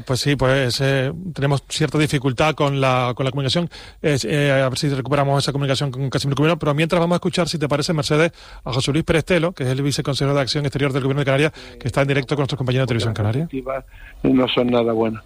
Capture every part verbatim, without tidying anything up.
Pues sí, pues eh, tenemos cierta dificultad con la con la comunicación. Eh, eh, a ver si recuperamos esa comunicación con Casimiro Cubero. Pero mientras vamos a escuchar, si te parece, Mercedes, a José Luis Perestelo, que es el viceconsejero de Acción Exterior del Gobierno de Canarias, que está en directo con nuestros compañeros de Televisión Canaria. No son nada buenas.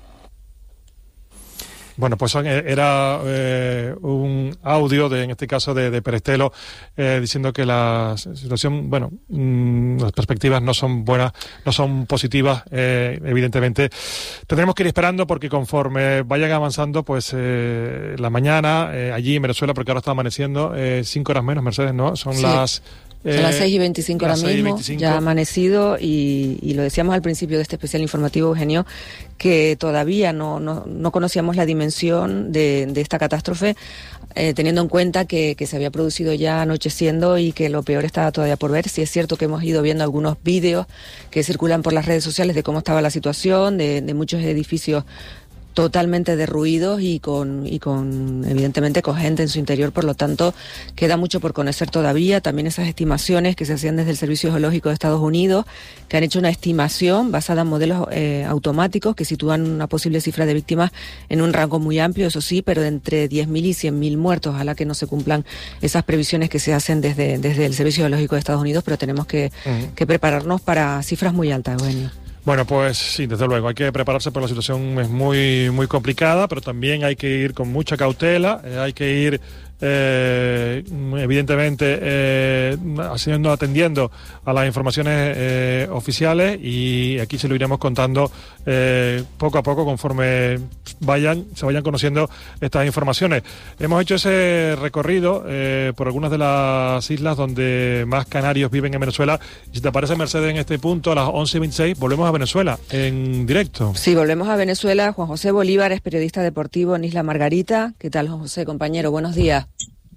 Bueno, pues son, era eh, un audio, de, en este caso, de, de Perestelo, eh, diciendo que la situación, bueno, mmm, las perspectivas no son buenas, no son positivas, eh, evidentemente. Tendremos que ir esperando porque conforme vayan avanzando, pues eh, la mañana, eh, allí en Venezuela, porque ahora está amaneciendo, eh, cinco horas menos, Mercedes, ¿no? Son sí. las... Son las seis y veinticinco ahora mismo, veinticinco. Ya ha amanecido y, y lo decíamos al principio de este especial informativo, Eugenio, que todavía no, no, no conocíamos la dimensión de, de esta catástrofe, eh, teniendo en cuenta que, que se había producido ya anocheciendo y que lo peor estaba todavía por ver. Sí es cierto que hemos ido viendo algunos vídeos que circulan por las redes sociales de cómo estaba la situación, de, de muchos edificios totalmente derruidos y con y con evidentemente con gente en su interior, por lo tanto queda mucho por conocer todavía. También esas estimaciones que se hacían desde el Servicio Geológico de Estados Unidos, que han hecho una estimación basada en modelos eh, automáticos que sitúan una posible cifra de víctimas en un rango muy amplio, eso sí, pero de entre diez mil y cien mil muertos. Ojalá que no se cumplan esas previsiones que se hacen desde, desde el Servicio Geológico de Estados Unidos, pero tenemos que, uh-huh. que prepararnos para cifras muy altas, Eugenio. Bueno, pues sí, desde luego, hay que prepararse porque la situación es muy muy complicada, pero también hay que ir con mucha cautela, eh, hay que ir eh, evidentemente eh, haciendo, atendiendo a las informaciones eh, oficiales, y aquí se lo iremos contando eh, poco a poco conforme vayan se vayan conociendo estas informaciones. Hemos hecho ese recorrido eh, por algunas de las islas donde más canarios viven en Venezuela, y si te parece, Mercedes, en este punto a las once y veintiséis volvemos a Venezuela en directo. Sí, volvemos a Venezuela. Juan José Bolívar es periodista deportivo en Isla Margarita. ¿Qué tal, Juan José, compañero? Buenos días.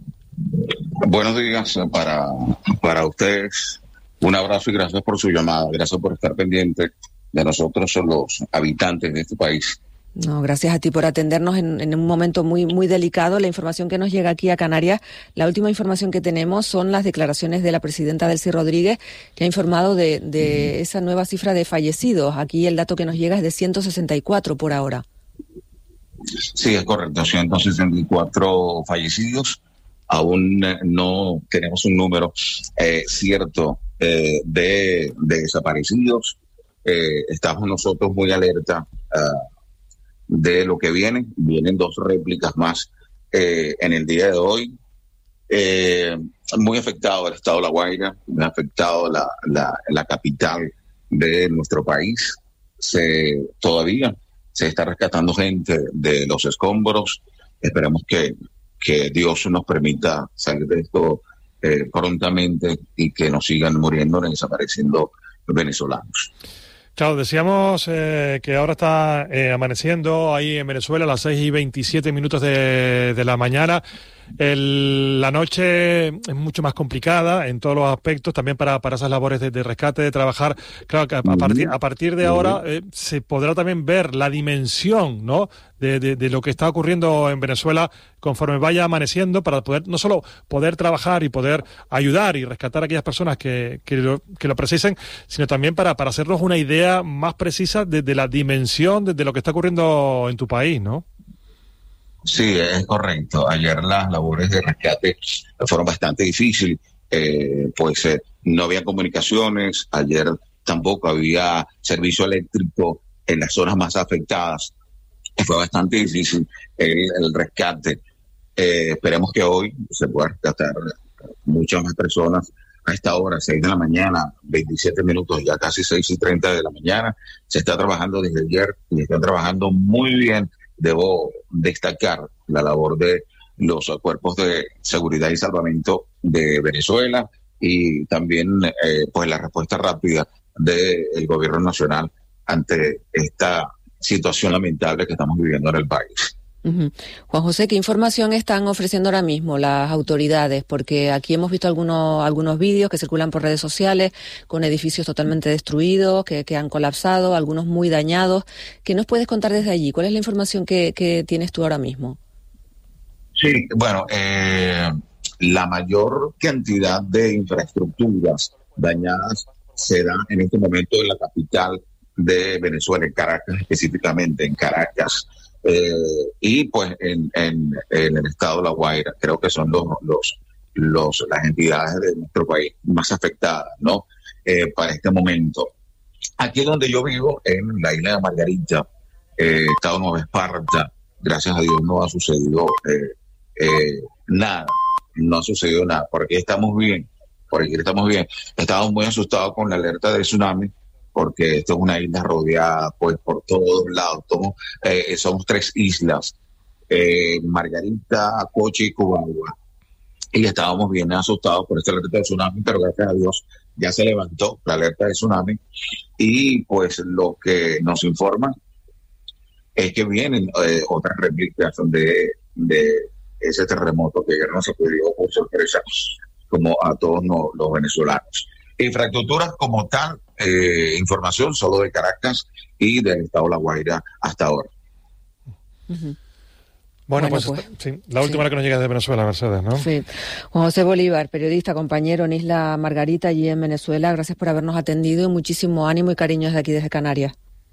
Buenos días para, para ustedes. Un abrazo y gracias por su llamada. Gracias por estar pendiente de nosotros, los habitantes de este país. No, gracias a ti por atendernos en, en un momento muy muy delicado. La información que nos llega aquí a Canarias, la última información que tenemos son las declaraciones de la presidenta Delcy Rodríguez, que ha informado de, de esa nueva cifra de fallecidos. Aquí el dato que nos llega es de ciento sesenta y cuatro por ahora. Sí, es correcto, ciento sesenta y cuatro fallecidos. Aún no tenemos un número eh, cierto eh, de, de desaparecidos. Eh, estamos nosotros muy alerta uh, de lo que viene. Vienen dos réplicas más eh, en el día de hoy. Eh, muy afectado el estado de La Guaira, muy afectado la, la, la capital de nuestro país. Se, todavía se está rescatando gente de los escombros. Esperemos que que Dios nos permita salir de esto eh, prontamente y que nos sigan muriendo y desapareciendo venezolanos. Claro, decíamos eh, que ahora está eh, amaneciendo ahí en Venezuela a las seis y veintisiete minutos de, de la mañana. El, la noche es mucho más complicada en todos los aspectos, también para, para esas labores de, de rescate, de trabajar. Claro que a, a, partir, a partir de ahora eh, se podrá también ver la dimensión, ¿no?, de, de, de lo que está ocurriendo en Venezuela conforme vaya amaneciendo, para poder no solo poder trabajar y poder ayudar y rescatar a aquellas personas que, que, lo, que lo precisen, sino también para, para hacernos una idea más precisa de, de la dimensión de, de lo que está ocurriendo en tu país, ¿no? Sí, es correcto. Ayer las labores de rescate fueron bastante difíciles, eh, pues eh, no había comunicaciones, ayer tampoco había servicio eléctrico en las zonas más afectadas. Fue bastante difícil el, el rescate. Eh, esperemos que hoy se pueda rescatar muchas más personas. A esta hora, seis de la mañana, veintisiete minutos, ya casi seis y treinta de la mañana, se está trabajando desde ayer y están trabajando muy bien. Debo destacar la labor de los cuerpos de seguridad y salvamento de Venezuela y también eh, pues la respuesta rápida del gobierno nacional ante esta situación lamentable que estamos viviendo en el país. Uh-huh. Juan José, ¿qué información están ofreciendo ahora mismo las autoridades? Porque aquí hemos visto algunos algunos vídeos que circulan por redes sociales con edificios totalmente destruidos, que, que han colapsado, algunos muy dañados. ¿Qué nos puedes contar desde allí? ¿Cuál es la información que, que tienes tú ahora mismo? Sí, bueno, eh, la mayor cantidad de infraestructuras dañadas se da en este momento en la capital de Venezuela, en Caracas específicamente, en Caracas, eh, y pues en, en, en el estado de La Guaira. Creo que son los, los, los las entidades de nuestro país más afectadas, ¿no? Eh, para este momento. Aquí donde yo vivo, en la isla de Margarita, eh, estado Nueva Esparta, gracias a Dios no ha sucedido eh, eh, nada, no ha sucedido nada, por aquí estamos bien, por aquí estamos bien. Estamos muy asustados con la alerta de tsunami, porque esto es una isla rodeada pues por todos lados, somos, eh, somos tres islas, eh, Margarita, Coche y Cubagua, y estábamos bien asustados por esta alerta de tsunami, pero gracias a Dios ya se levantó la alerta de tsunami, y pues lo que nos informan es que vienen eh, otras réplicas de, de ese terremoto que ya no se pidió por sorpresa como a todos no, los venezolanos. Infraestructuras como tal, eh, información solo de Caracas y del estado de La Guaira hasta ahora. Uh-huh. Bueno, bueno, pues, pues sí, la última sí. que nos llega de Venezuela, Mercedes, ¿no? Sí. Juan José Bolívar, periodista, compañero en Isla Margarita, allí en Venezuela. Gracias por habernos atendido y muchísimo ánimo y cariño desde aquí, desde Canarias.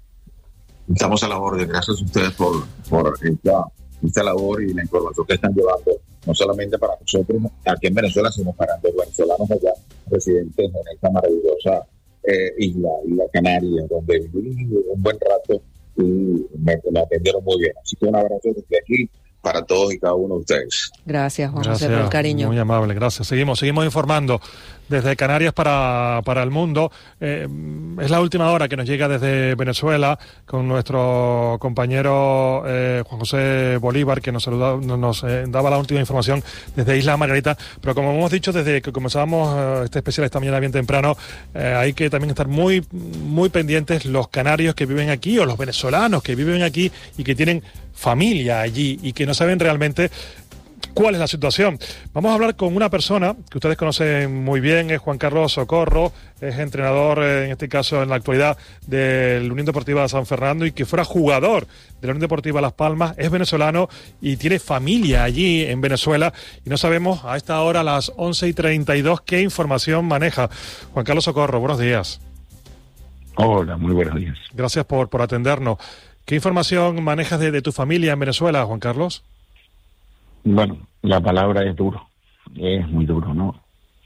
Estamos a la orden. Gracias a ustedes por, por esta, esta labor y la información que están llevando, no solamente para nosotros aquí en Venezuela, sino para los venezolanos allá residentes en esta maravillosa eh, isla, Isla Canaria, donde viví un buen rato y me, me atendieron muy bien. Así que un abrazo desde aquí para todos y cada uno de ustedes. Gracias, Juan Gracias, José, por el cariño. Muy amable, gracias. Seguimos, seguimos informando desde Canarias para, para el mundo. Eh, es la última hora que nos llega desde Venezuela con nuestro compañero eh, Juan José Bolívar, que nos, saludaba, nos eh, daba la última información desde Isla Margarita. Pero como hemos dicho desde que comenzábamos eh, este especial esta mañana bien temprano, eh, hay que también estar muy, muy pendientes los canarios que viven aquí o los venezolanos que viven aquí y que tienen familia allí y que no saben realmente cuál es la situación. Vamos a hablar con una persona que ustedes conocen muy bien, es Juan Carlos Socorro, es entrenador, en este caso en la actualidad, de la Unión Deportiva de San Fernando y que fuera jugador de la Unión Deportiva Las Palmas, es venezolano y tiene familia allí en Venezuela y no sabemos a esta hora, a las once y treinta y dos, qué información maneja. Juan Carlos Socorro, buenos días. Hola, muy buenos días. Gracias por, por atendernos. ¿Qué información manejas de, de tu familia en Venezuela, Juan Carlos? Bueno, la palabra es duro, es muy duro, ¿no?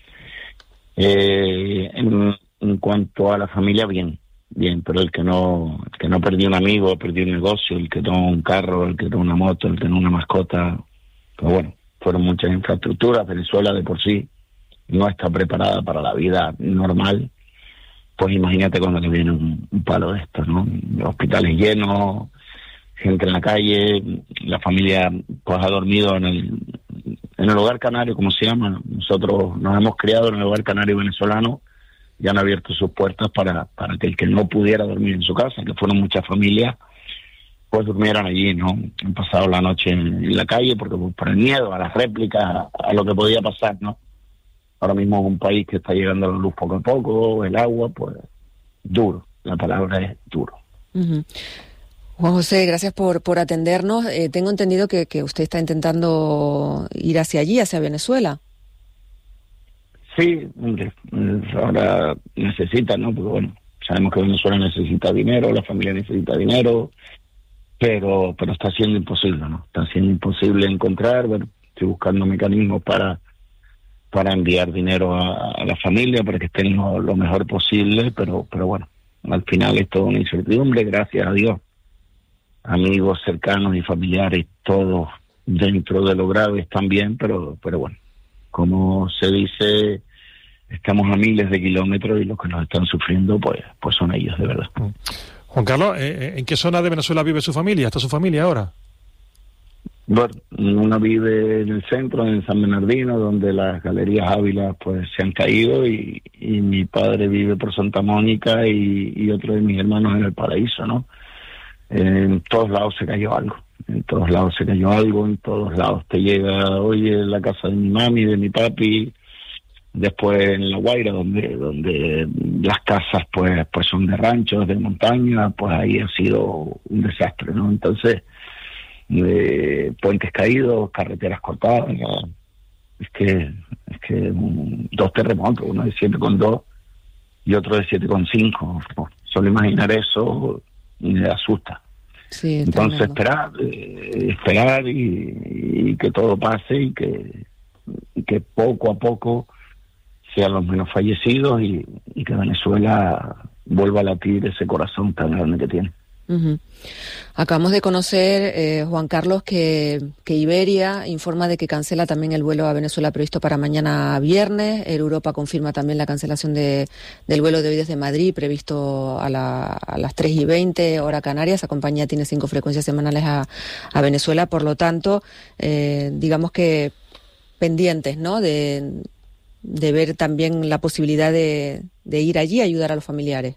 Eh, en, en cuanto a la familia, bien, bien, pero el que no el que no perdió un amigo, perdió un negocio, el que tomó un carro, el que tomó una moto, el que tomó una mascota, pues bueno, fueron muchas infraestructuras. Venezuela de por sí no está preparada para la vida normal. Pues imagínate cuando le viene un, un palo de estos, ¿no? Hospitales llenos, gente en la calle, la familia pues ha dormido en el, en el hogar canario, como se llama. Nosotros nos hemos criado en el hogar canario venezolano y han abierto sus puertas para, para que el que no pudiera dormir en su casa, que fueron muchas familias, pues durmieran allí, ¿no? Han pasado la noche en, en la calle porque pues, por el miedo a las réplicas, a, a lo que podía pasar, ¿no? Ahora mismo es un país que está llegando a la luz poco a poco, el agua, pues duro, la palabra es duro. Uh-huh. Juan José, gracias por, por atendernos. Eh, tengo entendido que, que usted está intentando ir hacia allí, hacia Venezuela. Sí, hombre, ahora necesita, ¿no? Porque bueno, sabemos que Venezuela necesita dinero, la familia necesita dinero, pero pero está siendo imposible, ¿no? Está siendo imposible encontrar, bueno, estoy buscando mecanismos para para enviar dinero a, a la familia para que estén lo, lo mejor posible, pero pero bueno, al final es toda una incertidumbre, gracias a Dios. Amigos cercanos y familiares, todos dentro de lo grave están bien, pero pero bueno, como se dice, estamos a miles de kilómetros y los que nos están sufriendo, pues pues son ellos, de verdad. Juan Carlos, ¿en qué zona de Venezuela vive su familia? ¿Está su familia ahora? Bueno, una vive en el centro, en San Bernardino, donde las galerías Ávila pues se han caído, y, y mi padre vive por Santa Mónica y, y otro de mis hermanos en el Paraíso, ¿no? En todos lados se cayó algo, en todos lados se cayó algo, en todos lados te llega, oye, la casa de mi mami, de mi papi, después en La Guaira, donde donde las casas pues pues son de ranchos, de montaña, pues ahí ha sido un desastre, ¿no? Entonces, de puentes caídos, carreteras cortadas, ¿no? es que es que un, dos terremotos, uno de siete coma dos y otro de siete coma cinco, solo imaginar eso me asusta. Sí, entonces tremendo. esperar, eh, esperar y, y que todo pase y que, y que poco a poco sean los menos fallecidos y, y que Venezuela vuelva a latir ese corazón tan grande que tiene. Uh-huh. Acabamos de conocer, eh, Juan Carlos, que, que Iberia informa de que cancela también el vuelo a Venezuela previsto para mañana viernes. Air Europa confirma también la cancelación de, del vuelo de hoy desde Madrid, previsto a, la, a las tres y veinte, hora Canarias. Esa compañía tiene cinco frecuencias semanales a, a Venezuela, por lo tanto, eh, digamos que pendientes, ¿no?, de, de ver también la posibilidad de, de ir allí a ayudar a los familiares.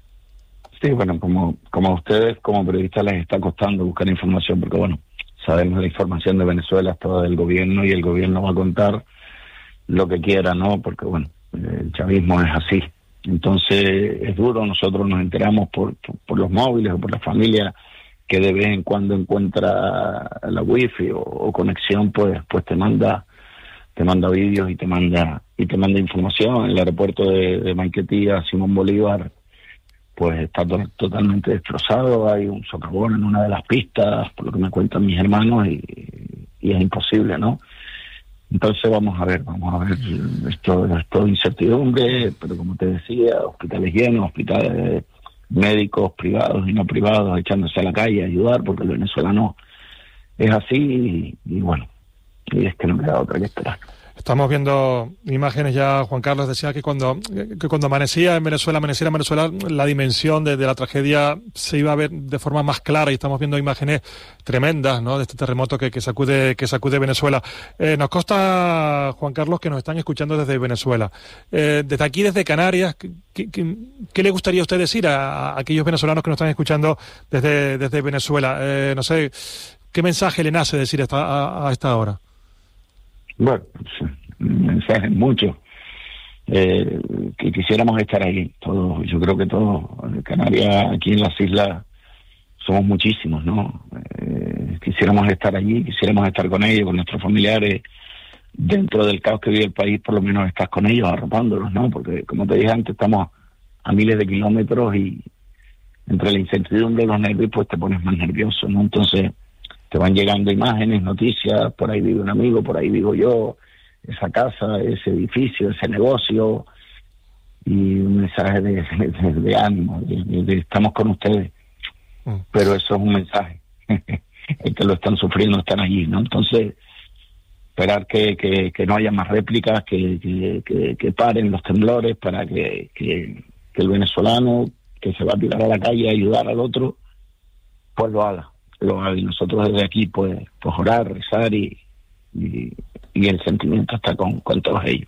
Sí, bueno, como, como a ustedes, como periodistas, les está costando buscar información, porque bueno, sabemos la información de Venezuela es toda del gobierno y el gobierno va a contar lo que quiera, ¿no? Porque bueno, el chavismo es así. Entonces es duro, nosotros nos enteramos por, por, por los móviles o por la familia que de vez en cuando encuentra la wifi o, o conexión, pues pues te manda te manda vídeos y te manda y te manda información. El aeropuerto de, de Maiquetía, Simón Bolívar, pues está to- totalmente destrozado, hay un socavón en una de las pistas, por lo que me cuentan mis hermanos, y, y es imposible, ¿no? Entonces vamos a ver, vamos a ver, esto es todo incertidumbre, pero como te decía, hospitales llenos, hospitales médicos privados y no privados echándose a la calle a ayudar, porque el venezolano es así, y, y bueno, y es que no queda otra que esperar. Estamos viendo imágenes ya. Juan Carlos decía que cuando que cuando amanecía en Venezuela, amaneciera en Venezuela, la dimensión de, de la tragedia se iba a ver de forma más clara, y estamos viendo imágenes tremendas, ¿no?, de este terremoto que, que sacude que sacude Venezuela. Eh, nos consta, Juan Carlos, que nos están escuchando desde Venezuela. Eh, desde aquí, desde Canarias, ¿qué, qué, qué le gustaría a usted decir a, a aquellos venezolanos que nos están escuchando desde, desde Venezuela? Eh, no sé, ¿qué mensaje le nace decir esta, a, a esta hora? Bueno, mensajes muchos, eh, que quisiéramos estar ahí, todos, yo creo que todos, en Canarias, aquí en las islas, somos muchísimos, ¿no? Eh, quisiéramos estar allí, quisiéramos estar con ellos, con nuestros familiares, dentro del caos que vive el país, por lo menos estás con ellos, arropándolos, ¿no? Porque, como te dije antes, estamos a miles de kilómetros y entre la incertidumbre y los nervios, pues te pones más nervioso, ¿no? Entonces te van llegando imágenes, noticias, por ahí vive un amigo, por ahí vivo yo, esa casa, ese edificio, ese negocio, y un mensaje de, de, de ánimo, de, de, de estamos con ustedes. Mm. Pero eso es un mensaje, el que lo están sufriendo están allí, ¿no? Entonces, esperar que, que, que no haya más réplicas, que, que, que, que paren los temblores para que, que, que el venezolano que se va a tirar a la calle a ayudar al otro, pues lo haga. Lo haga, y nosotros desde aquí pues, pues orar, rezar y, y, y el sentimiento está con, con todos ellos.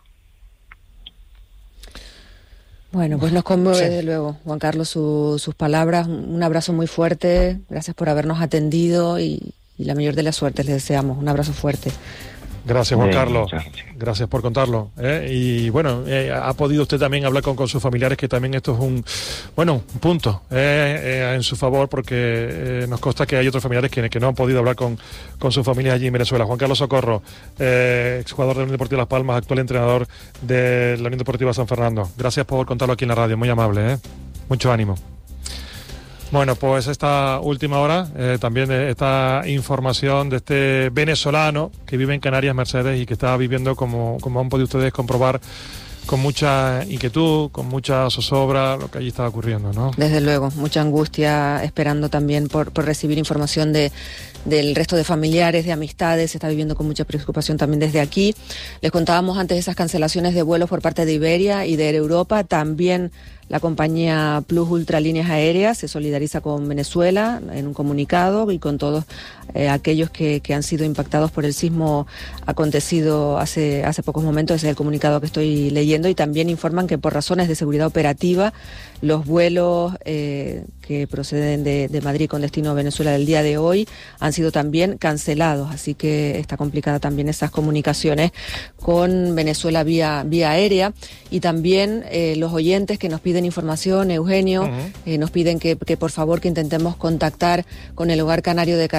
Bueno, pues nos conmueve sí. desde luego, Juan Carlos, su, sus palabras. Un abrazo muy fuerte, gracias por habernos atendido y, y la mayor de las suertes les deseamos. Un abrazo fuerte. Gracias, Juan Bien, Carlos. gracias. Gracias por contarlo. ¿eh? Y bueno, eh, ha podido usted también hablar con, con sus familiares, que también esto es un, bueno, un punto eh, eh, en su favor, porque eh, nos consta que hay otros familiares que, que no han podido hablar con, con sus familias allí en Venezuela. Juan Carlos Socorro, eh, exjugador de la Unión Deportiva Las Palmas, actual entrenador de la Unión Deportiva San Fernando. Gracias por contarlo aquí en la radio, muy amable. ¿eh? Mucho ánimo. Bueno, pues esta última hora, eh, también esta información de este venezolano que vive en Canarias, Mercedes, y que está viviendo, como, como han podido ustedes comprobar, con mucha inquietud, con mucha zozobra, lo que allí está ocurriendo, ¿no? Desde luego, mucha angustia, esperando también por, por recibir información de del resto de familiares, de amistades. Se está viviendo con mucha preocupación también desde aquí. Les contábamos antes esas cancelaciones de vuelos por parte de Iberia y de Air Europa. También la compañía Plus Ultra Líneas Aéreas se solidariza con Venezuela en un comunicado y con todos eh, aquellos que, que han sido impactados por el sismo acontecido hace, hace pocos momentos. Ese es el comunicado que estoy leyendo, y también informan que por razones de seguridad operativa los vuelos eh, que proceden de, de Madrid con destino a Venezuela del día de hoy han sido también cancelados, así que está complicada también esas comunicaciones con Venezuela vía, vía aérea. Y también eh, los oyentes que nos piden información, Eugenio, uh-huh. eh, nos piden que, que por favor que intentemos contactar con el Hogar Canario de Caracas o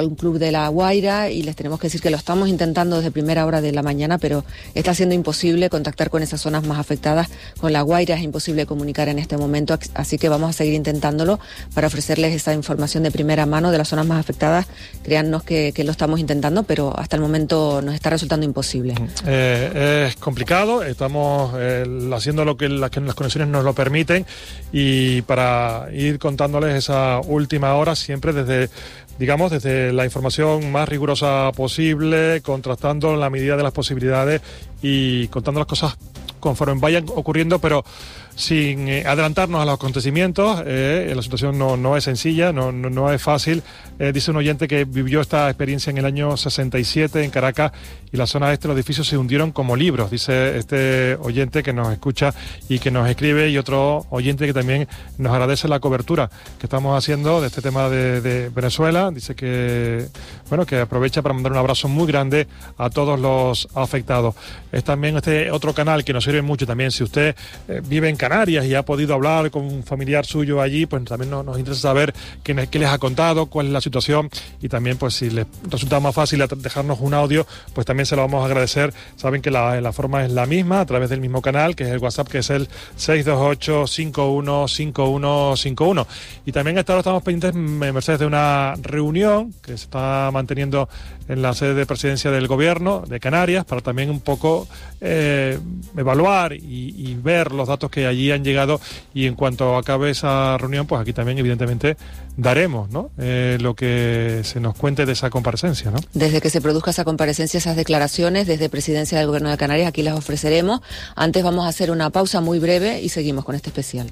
algún club de La Guaira y les tenemos que decir que lo estamos intentando desde primera hora de la mañana, pero está siendo imposible contactar con esas zonas más afectadas. Con La Guaira es imposible comunicar en este momento, así que vamos a seguir intentándolo para ofrecerles esa información de primera mano de las zonas más afectadas. Créannos que, que lo estamos intentando, pero hasta el momento nos está resultando imposible. Eh, es complicado, estamos eh, haciendo lo que las, que las conexiones nos lo permiten, y para ir contándoles esa última hora siempre desde, digamos, desde la información más rigurosa posible, contrastando en la medida de las posibilidades y contando las cosas conforme vayan ocurriendo, pero sin eh, adelantarnos a los acontecimientos. Eh, la situación no, no es sencilla, no, no, no es fácil. Eh, dice un oyente que vivió esta experiencia en el año sesenta y siete en Caracas, y la zona este, los edificios se hundieron como libros, dice este oyente que nos escucha y que nos escribe, y otro oyente que también nos agradece la cobertura que estamos haciendo de este tema de, de Venezuela. Dice que, bueno, que aprovecha para mandar un abrazo muy grande a todos los afectados. Es también este otro canal que nos sirve mucho también. Si usted eh, vive en Canarias y ha podido hablar con un familiar suyo allí, pues también nos, nos interesa saber qué, qué les ha contado, cuál es la situación, y también pues si les resulta más fácil dejarnos un audio, pues también se lo vamos a agradecer. Saben que la, la forma es la misma, a través del mismo canal, que es el WhatsApp, que es el seis dos ocho, cinco uno cinco uno cinco uno. Y también hasta ahora estamos pendientes, Mercedes, de una reunión que se está manteniendo en la sede de presidencia del gobierno de Canarias, para también un poco eh, evaluar y, y ver los datos que allí han llegado, y en cuanto acabe esa reunión, pues aquí también evidentemente daremos, ¿no?, eh, lo que se nos cuente de esa comparecencia, ¿no? Desde que se produzca esa comparecencia, esas declaraciones desde presidencia del gobierno de Canarias, aquí las ofreceremos. Antes vamos a hacer una pausa muy breve y seguimos con este especial.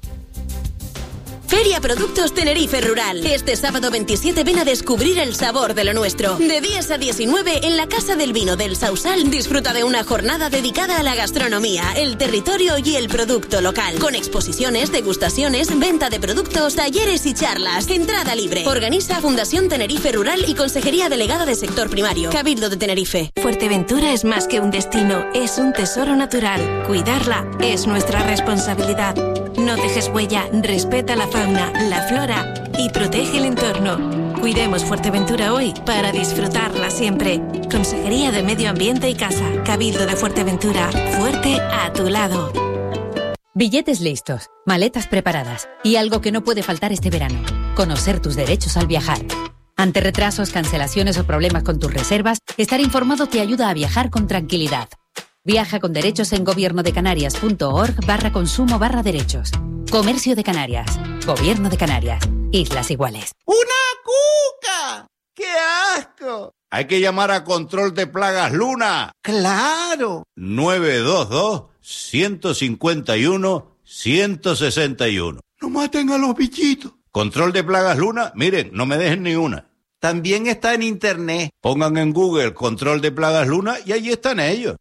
Feria Productos Tenerife Rural. Este sábado veintisiete ven a descubrir el sabor de lo nuestro. De diez a diecinueve en la Casa del Vino del Sausal disfruta de una jornada dedicada a la gastronomía, el territorio y el producto local. Con exposiciones, degustaciones, venta de productos, talleres y charlas. Entrada libre. Organiza Fundación Tenerife Rural y Consejería Delegada de Sector Primario. Cabildo de Tenerife. Fuerteventura es más que un destino, es un tesoro natural. Cuidarla es nuestra responsabilidad. No dejes huella, respeta la fauna, la flora y protege el entorno. Cuidemos Fuerteventura hoy para disfrutarla siempre. Consejería de Medio Ambiente y Casa, Cabildo de Fuerteventura, fuerte a tu lado. Billetes listos, maletas preparadas y algo que no puede faltar este verano: conocer tus derechos al viajar. Ante retrasos, cancelaciones o problemas con tus reservas, estar informado te ayuda a viajar con tranquilidad. Viaja con derechos en gobiernodecanarias.org barra consumo barra derechos. Comercio de Canarias. Gobierno de Canarias. Islas Iguales. ¡Una cuca! ¡Qué asco! Hay que llamar a Control de Plagas Luna. ¡Claro! nueve dos dos, uno cinco uno, uno seis uno. ¡No maten a los bichitos! Control de Plagas Luna, miren, no me dejen ni una. También está en internet. Pongan en Google Control de Plagas Luna y allí están ellos.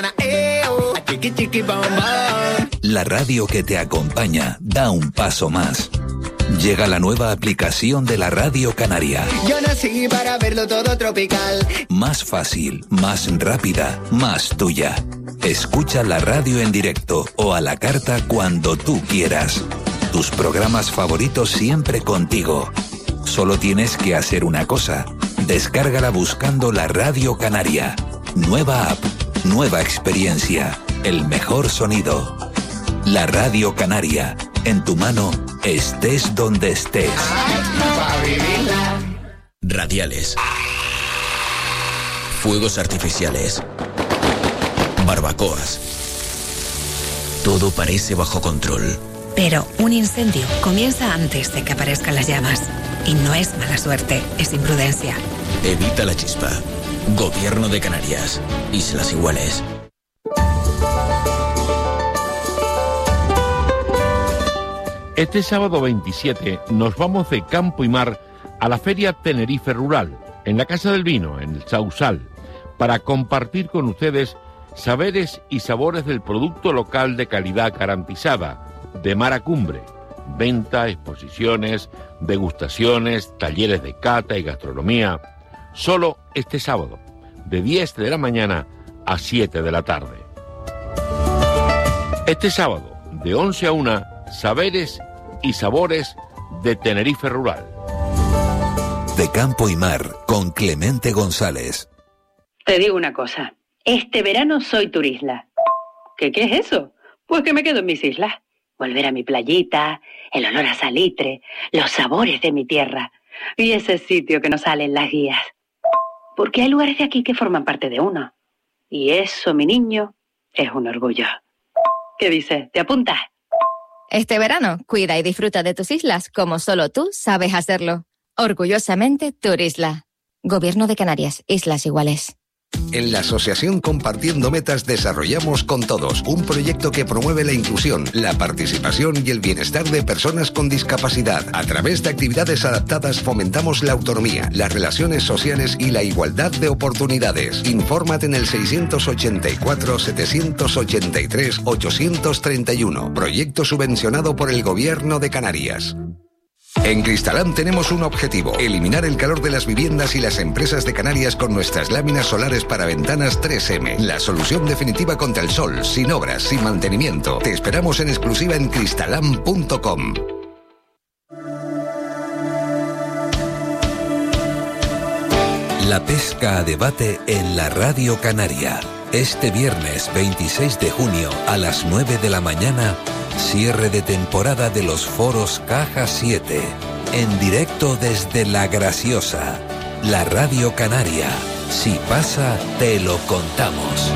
La radio que te acompaña da un paso más. Llega la nueva aplicación de la Radio Canaria. Yo nací para verlo todo tropical. Más fácil, más rápida, más tuya. Escucha la radio en directo o a la carta cuando tú quieras. Tus programas favoritos siempre contigo. Solo tienes que hacer una cosa: descárgala buscando la Radio Canaria. Nueva app, nueva experiencia, el mejor sonido. La Radio Canaria, en tu mano, estés donde estés. Radiales, fuegos artificiales, barbacoas. Todo parece bajo control. Pero un incendio comienza antes de que aparezcan las llamas. Y no es mala suerte, es imprudencia. Evita la chispa. Gobierno de Canarias. Islas Iguales. Este sábado veintisiete nos vamos de campo y mar a la Feria Tenerife Rural, en la Casa del Vino, en el Sausal, para compartir con ustedes saberes y sabores del producto local de calidad garantizada, de mar a cumbre. Venta, exposiciones, degustaciones, talleres de cata y gastronomía. Solo este sábado, de diez de la mañana a siete de la tarde. Este sábado, de once a una, saberes y sabores de Tenerife Rural. de Campo y Mar con Clemente González. Te digo una cosa, este verano soy turisla. ¿Qué, qué es eso? Pues que me quedo en mis islas. Volver a mi playita, el olor a salitre, los sabores de mi tierra y ese sitio que nos sale en las guías. Porque hay lugares de aquí que forman parte de uno. Y eso, mi niño, es un orgullo. ¿Qué dices? ¿Te apuntas? Este verano, cuida y disfruta de tus islas como solo tú sabes hacerlo. Orgullosamente Turisla. Gobierno de Canarias, Islas Iguales. En la Asociación Compartiendo Metas desarrollamos Con Todos, un proyecto que promueve la inclusión, la participación y el bienestar de personas con discapacidad. A través de actividades adaptadas fomentamos la autonomía, las relaciones sociales y la igualdad de oportunidades. Infórmate en el seiscientos ochenta y cuatro, setecientos ochenta y tres, ochocientos treinta y uno. Proyecto subvencionado por el Gobierno de Canarias. En Cristalam tenemos un objetivo: eliminar el calor de las viviendas y las empresas de Canarias con nuestras láminas solares para ventanas tres eme. La solución definitiva contra el sol, sin obras, sin mantenimiento. Te esperamos en exclusiva en cristalam punto com. La pesca a debate en la Radio Canaria. Este viernes veintiséis de junio a las nueve de la mañana, cierre de temporada de los foros Caja siete. En directo desde La Graciosa, la Radio Canaria. Si pasa, te lo contamos.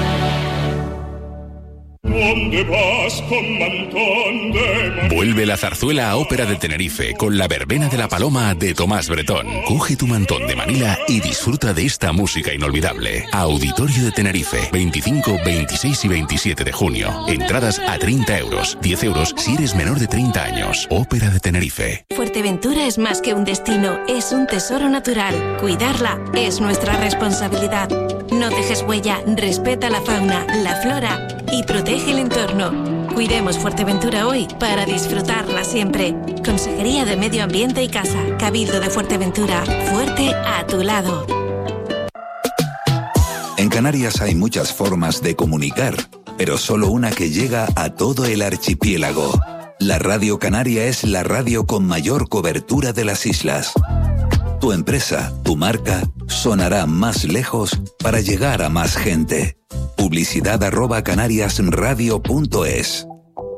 Vuelve la zarzuela a Ópera de Tenerife con la verbena de la Paloma de Tomás Bretón. Coge tu mantón de Manila y disfruta de esta música inolvidable. Auditorio de Tenerife, veinticinco, veintiséis y veintisiete de junio. Entradas a treinta euros, diez euros si eres menor de treinta años. Ópera de Tenerife. Fuerteventura es más que un destino, es un tesoro natural. Cuidarla es nuestra responsabilidad. No dejes huella, respeta la fauna, la flora y protege el entorno. Cuidemos Fuerteventura hoy para disfrutarla siempre. Consejería de Medio Ambiente y Casa, Cabildo de Fuerteventura, fuerte a tu lado. En Canarias hay muchas formas de comunicar, pero solo una que llega a todo el archipiélago. La Radio Canaria es la radio con mayor cobertura de las islas. Tu empresa, tu marca, sonará más lejos para llegar a más gente. Publicidad arroba canariasradio punto es.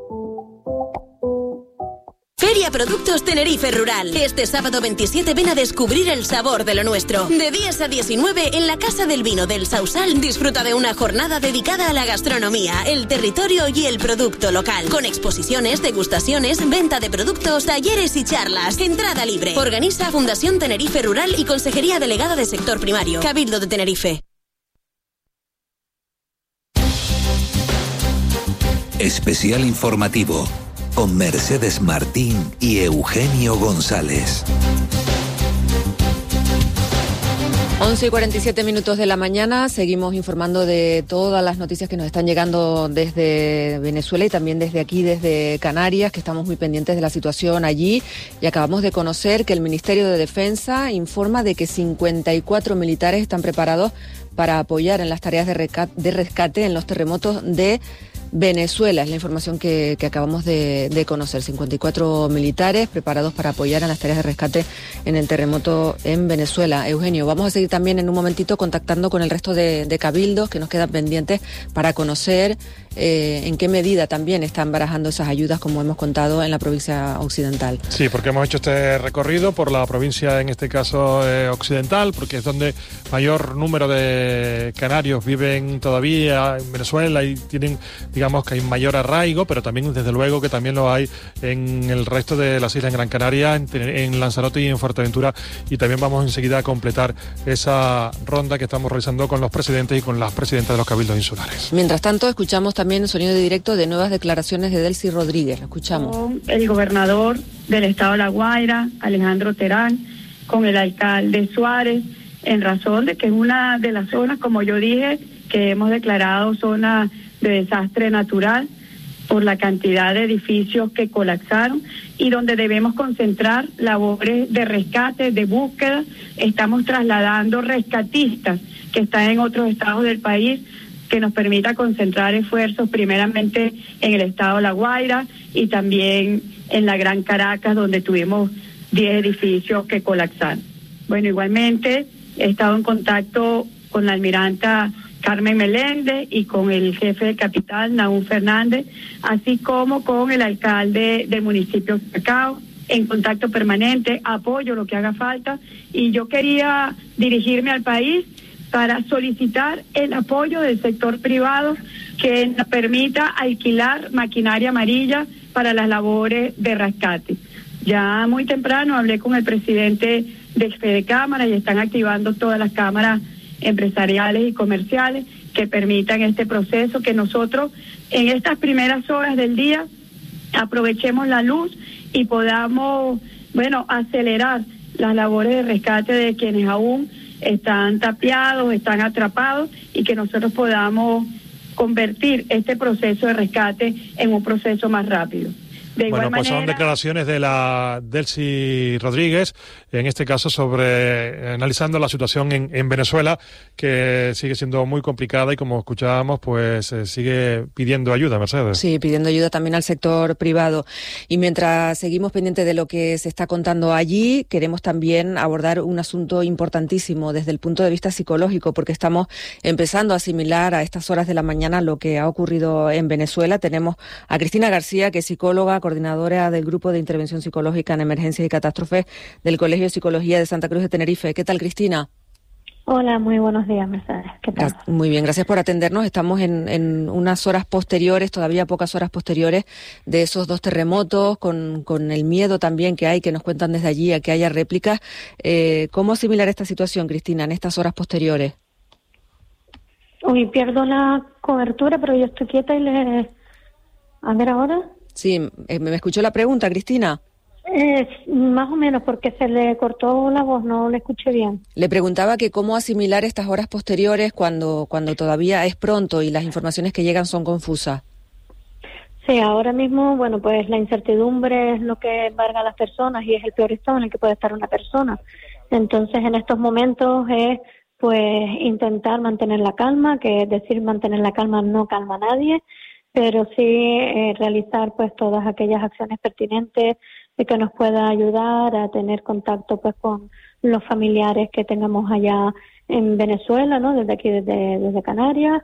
Feria Productos Tenerife Rural. Este sábado veintisiete ven a descubrir el sabor de lo nuestro. De diez a diecinueve en la Casa del Vino del Sausal disfruta de una jornada dedicada a la gastronomía, el territorio y el producto local. Con exposiciones, degustaciones, venta de productos, talleres y charlas. Entrada libre. Organiza Fundación Tenerife Rural y Consejería Delegada de Sector Primario. Cabildo de Tenerife. Especial informativo con Mercedes Martín y Eugenio González. once y cuarenta y siete minutos de la mañana, seguimos informando de todas las noticias que nos están llegando desde Venezuela y también desde aquí, desde Canarias, que estamos muy pendientes de la situación allí. Y acabamos de conocer que el Ministerio de Defensa informa de que cincuenta y cuatro militares están preparados para apoyar en las tareas de rescate, de rescate en los terremotos de Venezuela. Es la información que, que acabamos de, de conocer. cincuenta y cuatro militares preparados para apoyar en las tareas de rescate en el terremoto en Venezuela. Eugenio, vamos a seguir también en un momentito contactando con el resto de, de cabildos que nos quedan pendientes para conocer eh, en qué medida también están barajando esas ayudas, como hemos contado, en la provincia occidental. Sí, porque hemos hecho este recorrido por la provincia, en este caso eh, occidental, porque es donde mayor número de canarios viven todavía en Venezuela y tienen, digamos que hay mayor arraigo, pero también desde luego que también lo hay en el resto de las islas, en Gran Canaria, en, en Lanzarote y en Fuerteventura, y también vamos enseguida a completar esa ronda que estamos realizando con los presidentes y con las presidentas de los cabildos insulares. Mientras tanto, escuchamos también el sonido directo de nuevas declaraciones de Delcy Rodríguez. Lo escuchamos. Con el gobernador del estado de La Guaira, Alejandro Terán, con el alcalde Suárez, en razón de que es una de las zonas, como yo dije, que hemos declarado zona de desastre natural por la cantidad de edificios que colapsaron y donde debemos concentrar labores de rescate, de búsqueda. Estamos trasladando rescatistas que están en otros estados del país, que nos permita concentrar esfuerzos primeramente en el estado de La Guaira y también en la Gran Caracas, donde tuvimos diez edificios que colapsaron. Bueno, igualmente he estado en contacto con la almiranta Carmen Meléndez y con el jefe de capital, Nahum Fernández, así como con el alcalde del municipio de Cacao, en contacto permanente, apoyo lo que haga falta, y yo quería dirigirme al país para solicitar el apoyo del sector privado que nos permita alquilar maquinaria amarilla para las labores de rescate. Ya muy temprano hablé con el presidente de Fedecámara y están activando todas las cámaras empresariales y comerciales que permitan este proceso, que nosotros en estas primeras horas del día aprovechemos la luz y podamos, bueno, acelerar las labores de rescate de quienes aún están tapiados, están atrapados, y que nosotros podamos convertir este proceso de rescate en un proceso más rápido. De bueno, pues manera, son declaraciones de la Delcy Rodríguez, en este caso sobre analizando la situación en, en Venezuela, que sigue siendo muy complicada y, como escuchábamos, pues eh, sigue pidiendo ayuda, Mercedes. Sí, pidiendo ayuda también al sector privado. Y mientras seguimos pendientes de lo que se está contando allí, queremos también abordar un asunto importantísimo desde el punto de vista psicológico, porque estamos empezando a asimilar a estas horas de la mañana lo que ha ocurrido en Venezuela. Tenemos a Cristina García, que es psicóloga, coordinadora del Grupo de Intervención Psicológica en Emergencias y Catástrofes del Colegio de Psicología de Santa Cruz de Tenerife. ¿Qué tal, Cristina? Hola, muy buenos días, Mercedes. ¿Qué tal? Muy bien, gracias por atendernos. Estamos en, en unas horas posteriores, todavía pocas horas posteriores, de esos dos terremotos, con, con el miedo también que hay, que nos cuentan desde allí, a que haya réplicas. Eh, ¿Cómo asimilar esta situación, Cristina, en estas horas posteriores? Uy, pierdo la cobertura, pero yo estoy quieta y le... A ver, ¿ahora? Sí, ¿me escuchó la pregunta, Cristina? Eh, más o menos, porque se le cortó la voz, no le escuché bien. Le preguntaba que cómo asimilar estas horas posteriores cuando, cuando todavía es pronto y las informaciones que llegan son confusas. Sí, ahora mismo, bueno, pues la incertidumbre es lo que embarga a las personas y es el peor estado en el que puede estar una persona. Entonces, en estos momentos es, pues, intentar mantener la calma, que es decir, mantener la calma no calma a nadie, pero sí eh, realizar pues todas aquellas acciones pertinentes de que nos pueda ayudar a tener contacto pues con los familiares que tengamos allá en Venezuela, ¿no? Desde aquí, desde, desde Canarias,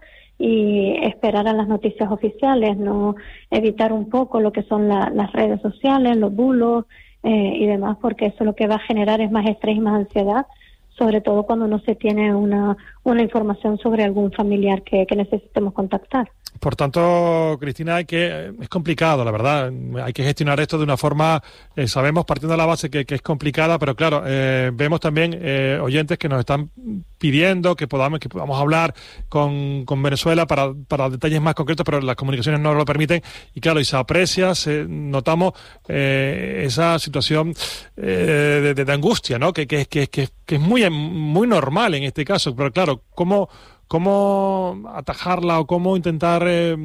y esperar a las noticias oficiales, no evitar un poco lo que son la, las redes sociales, los bulos eh, y demás, porque eso lo que va a generar es más estrés y más ansiedad, sobre todo cuando no se tiene una, una información sobre algún familiar que, que necesitemos contactar. Por tanto, Cristina, hay que es complicado, la verdad. Hay que gestionar esto de una forma, eh, sabemos, partiendo de la base que, que es complicada, pero claro, eh, vemos también eh, oyentes que nos están pidiendo que podamos que podamos hablar con, con Venezuela para, para detalles más concretos, pero las comunicaciones no lo permiten. Y claro, y se aprecia, se, notamos eh, esa situación eh, de, de, de angustia, ¿no? Que, que, que, que, que es muy, muy normal en este caso. Pero claro, ¿cómo...? ¿Cómo atajarla o cómo intentar eh,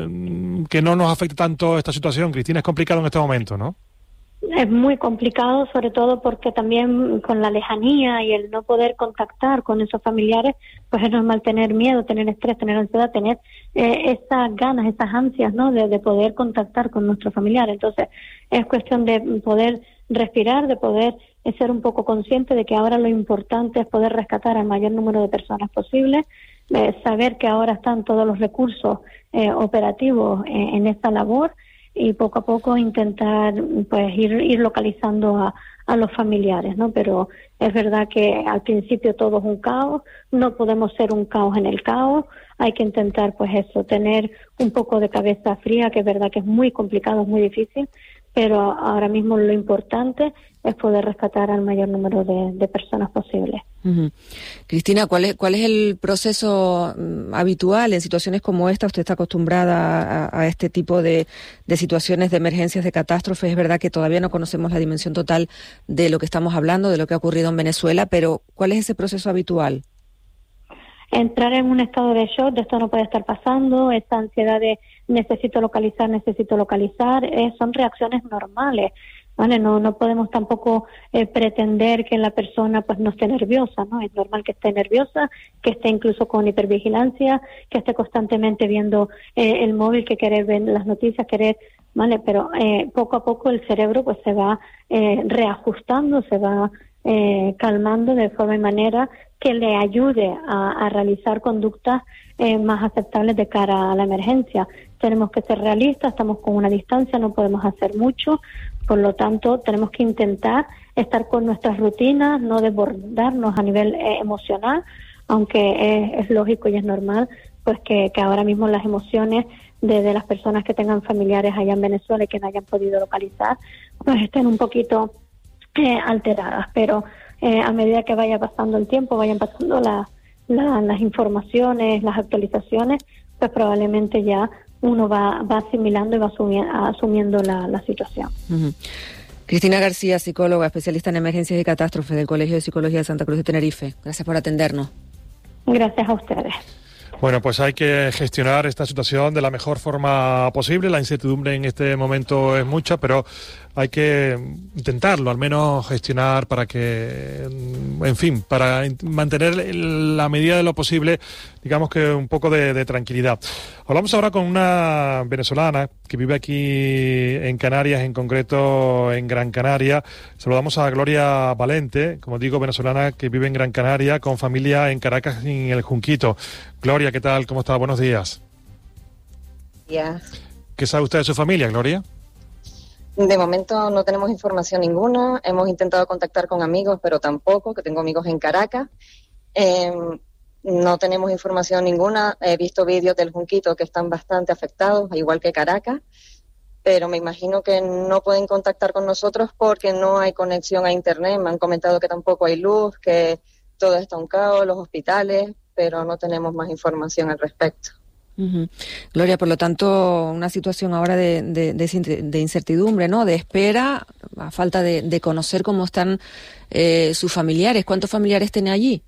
que no nos afecte tanto esta situación? Cristina, es complicado en este momento, ¿no? Es muy complicado, sobre todo porque también con la lejanía y el no poder contactar con esos familiares, pues es normal tener miedo, tener estrés, tener ansiedad, tener eh, esas ganas, esas ansias, ¿no? De, de poder contactar con nuestros familiares. Entonces, es cuestión de poder respirar, de poder ser un poco consciente de que ahora lo importante es poder rescatar al mayor número de personas posible. Eh, saber que ahora están todos los recursos eh, operativos eh, en esta labor, y poco a poco intentar pues ir, ir localizando a, a los familiares, ¿no? Pero es verdad que al principio todo es un caos, no podemos ser un caos en el caos, hay que intentar pues eso, tener un poco de cabeza fría, que es verdad que es muy complicado, es muy difícil, pero ahora mismo lo importante es poder rescatar al mayor número de, de personas posible. Uh-huh. Cristina, ¿cuál es, cuál es el proceso um, habitual en situaciones como esta? Usted está acostumbrada a, a este tipo de, de situaciones de emergencias, de catástrofes. Es verdad que todavía no conocemos la dimensión total de lo que estamos hablando, de lo que ha ocurrido en Venezuela, pero ¿cuál es ese proceso habitual? Entrar en un estado de shock, de esto no puede estar pasando, esta ansiedad de necesito localizar, necesito localizar, eh, son reacciones normales, ¿vale? No no podemos tampoco eh, pretender que la persona pues no esté nerviosa, ¿no? Es normal que esté nerviosa, que esté incluso con hipervigilancia, que esté constantemente viendo eh, el móvil, que querer ver las noticias, querer, ¿vale? Pero eh, poco a poco el cerebro pues se va eh, reajustando, se va eh, calmando de forma y manera que le ayude a, a realizar conductas eh, más aceptables de cara a la emergencia. Tenemos que ser realistas, estamos con una distancia, no podemos hacer mucho, por lo tanto tenemos que intentar estar con nuestras rutinas, no desbordarnos a nivel eh, emocional, aunque es, es lógico y es normal pues que, que ahora mismo las emociones de, de las personas que tengan familiares allá en Venezuela y que no hayan podido localizar pues estén un poquito eh, alteradas, pero eh, a medida que vaya pasando el tiempo, vayan pasando la, la, las informaciones, las actualizaciones, pues probablemente ya uno va, va asimilando y va asumi- asumiendo la, la situación. Uh-huh. Cristina García, psicóloga, especialista en emergencias y catástrofes del Colegio de Psicología de Santa Cruz de Tenerife. Gracias por atendernos. Gracias a ustedes. Bueno, pues hay que gestionar esta situación de la mejor forma posible. La incertidumbre en este momento es mucha, pero hay que intentarlo, al menos gestionar para que, en fin, para mantener la medida de lo posible, digamos que un poco de, de tranquilidad. Hablamos ahora con una venezolana que vive aquí en Canarias, en concreto en Gran Canaria. Saludamos a Gloria Valente, como digo, venezolana que vive en Gran Canaria, con familia en Caracas y en el Junquito. Gloria, ¿qué tal? ¿Cómo está? Buenos días. Días. ¿Qué sabe usted de su familia, Gloria? De momento no tenemos información ninguna. Hemos intentado contactar con amigos, pero tampoco, que tengo amigos en Caracas. Eh, no tenemos información ninguna. He visto vídeos del Junquito que están bastante afectados, igual que Caracas, pero me imagino que no pueden contactar con nosotros porque no hay conexión a Internet. Me han comentado que tampoco hay luz, que todo está un caos, los hospitales, pero no tenemos más información al respecto. Uh-huh. Gloria, por lo tanto, una situación ahora de, de, de, de incertidumbre, ¿no? De espera, a falta de, de conocer cómo están eh, sus familiares. ¿Cuántos familiares tiene allí?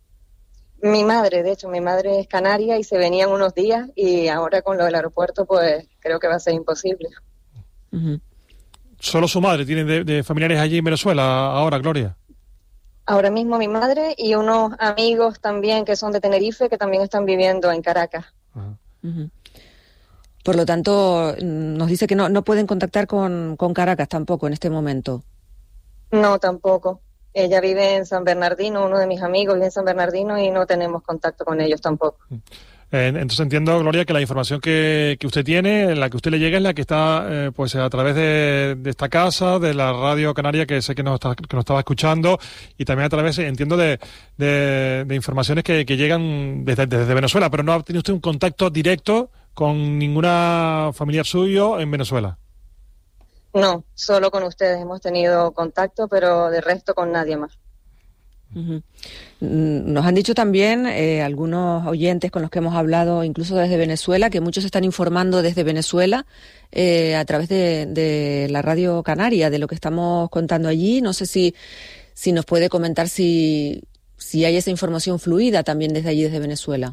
Mi madre, de hecho, mi madre es canaria y se venían unos días y ahora con lo del aeropuerto, pues creo que va a ser imposible. Uh-huh. ¿Solo su madre tiene de, de familiares allí en Venezuela ahora, Gloria? Ahora mismo mi madre y unos amigos también que son de Tenerife que también están viviendo en Caracas. Uh-huh. Por lo tanto, nos dice que no, no pueden contactar con, con Caracas tampoco en este momento. No, tampoco. Ella vive en San Bernardino, uno de mis amigos vive en San Bernardino y no tenemos contacto con ellos tampoco. Eh, entonces entiendo, Gloria, que la información que, que usted tiene, la que usted le llega, es la que está eh, pues a través de, de esta casa, de la Radio Canaria, que sé que nos, está, que nos estaba escuchando, y también a través, entiendo, de, de, de informaciones que, que llegan desde, desde Venezuela, pero no ha tenido usted un contacto directo con ninguna familiar suyo en Venezuela. No, solo con ustedes hemos tenido contacto, pero de resto con nadie más. Uh-huh. Nos han dicho también eh, algunos oyentes con los que hemos hablado, incluso desde Venezuela, que muchos están informando desde Venezuela eh, a través de, de la Radio Canaria, de lo que estamos contando allí. No sé si, si nos puede comentar si, si hay esa información fluida también desde allí, desde Venezuela.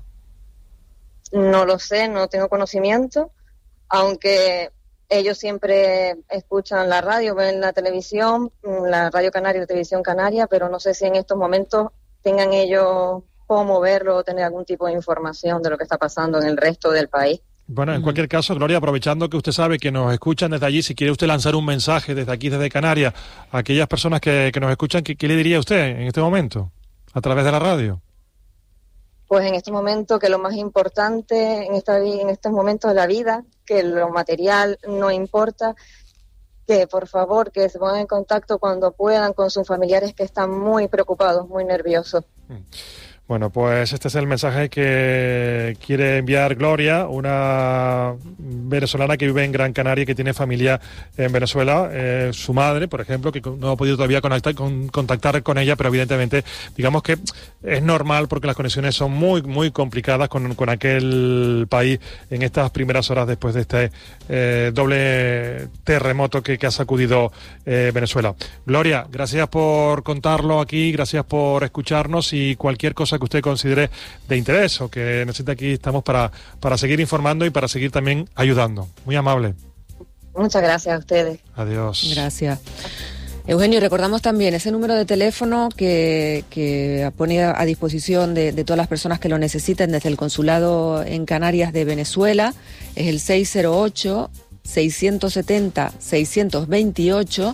No lo sé, no tengo conocimiento, aunque ellos siempre escuchan la radio, ven la televisión, la Radio Canaria y la Televisión Canaria, pero no sé si en estos momentos tengan ellos cómo verlo o tener algún tipo de información de lo que está pasando en el resto del país. Bueno, en cualquier caso, Gloria, aprovechando que usted sabe que nos escuchan desde allí, si quiere usted lanzar un mensaje desde aquí, desde Canarias, a aquellas personas que, que nos escuchan, ¿qué, ¿qué le diría usted en este momento, a través de la radio? Pues en este momento que lo más importante en, esta, en estos momentos de la vida, que lo material no importa, que por favor que se pongan en contacto cuando puedan con sus familiares que están muy preocupados, muy nerviosos. Bueno, pues este es el mensaje que quiere enviar Gloria, una venezolana que vive en Gran Canaria y que tiene familia en Venezuela. Eh, su madre, por ejemplo, que no ha podido todavía conectar, con, contactar con ella, pero evidentemente, digamos que es normal porque las conexiones son muy, muy complicadas con, con aquel país en estas primeras horas después de este eh, doble terremoto que, que ha sacudido eh, Venezuela. Gloria, gracias por contarlo aquí, gracias por escucharnos y cualquier cosa que usted considere de interés o que necesite, aquí estamos para, para seguir informando y para seguir también ayudando. Muy amable. Muchas gracias a ustedes. Adiós. Gracias. Eugenio, recordamos también ese número de teléfono que, que pone a disposición de, de todas las personas que lo necesiten desde el Consulado en Canarias de Venezuela. Es el seis cero ocho, seis siete cero, seis dos ocho.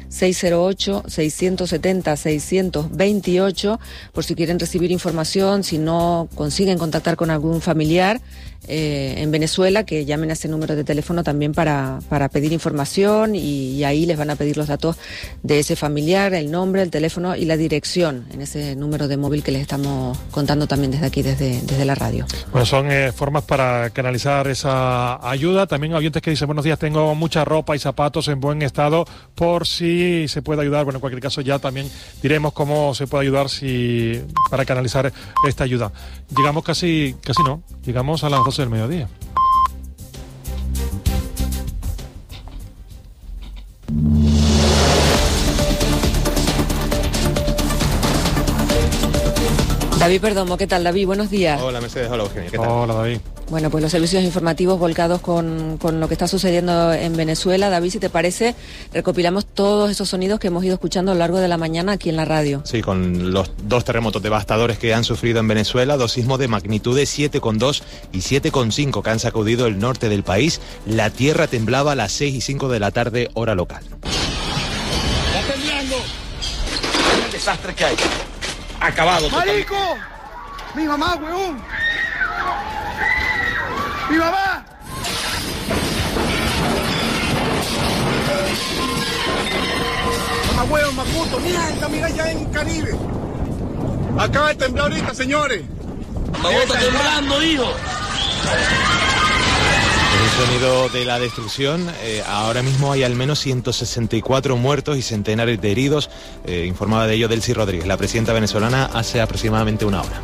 seis cero ocho, seis siete cero, seis dos ocho, por si quieren recibir información, si no consiguen contactar con algún familiar eh, en Venezuela, que llamen a ese número de teléfono también para, para pedir información y, y ahí les van a pedir los datos de ese familiar, el nombre, el teléfono y la dirección en ese número de móvil que les estamos contando también desde aquí, desde, desde la radio. Bueno, son eh, formas para canalizar esa ayuda. También oyentes que dicen, buenos días, tengo mucha ropa y zapatos en buen estado, por si se puede ayudar. Bueno, en cualquier caso ya también diremos cómo se puede ayudar si para canalizar esta ayuda. Llegamos casi, casi no, llegamos a las doce del mediodía. David Perdomo, ¿qué tal, David? Buenos días. Hola, Mercedes. Hola, Eugenia. ¿Qué tal? Hola, David. Bueno, pues los servicios informativos volcados con, con lo que está sucediendo en Venezuela. David, si te parece, recopilamos todos esos sonidos que hemos ido escuchando a lo largo de la mañana aquí en la radio. Sí, con los dos terremotos devastadores que han sufrido en Venezuela, dos sismos de magnitudes siete coma dos y siete coma cinco que han sacudido el norte del país. La tierra temblaba a las seis y cinco de la tarde, hora local. ¡Está temblando! ¡El desastre que hay! Acabado. ¡Marico! ¡Mi mamá, huevón! ¡Mi mamá! ¡Mamá, huevón, Macuto! ¡Mierda, mira ya en Caribe! Acaba de temblar ahorita, señores. ¡Mamá, está temblando, hijo! El sonido de la destrucción. Eh, ahora mismo hay al menos ciento sesenta y cuatro muertos y centenares de heridos. Eh, informaba de ello Delcy Rodríguez, la presidenta venezolana, hace aproximadamente una hora.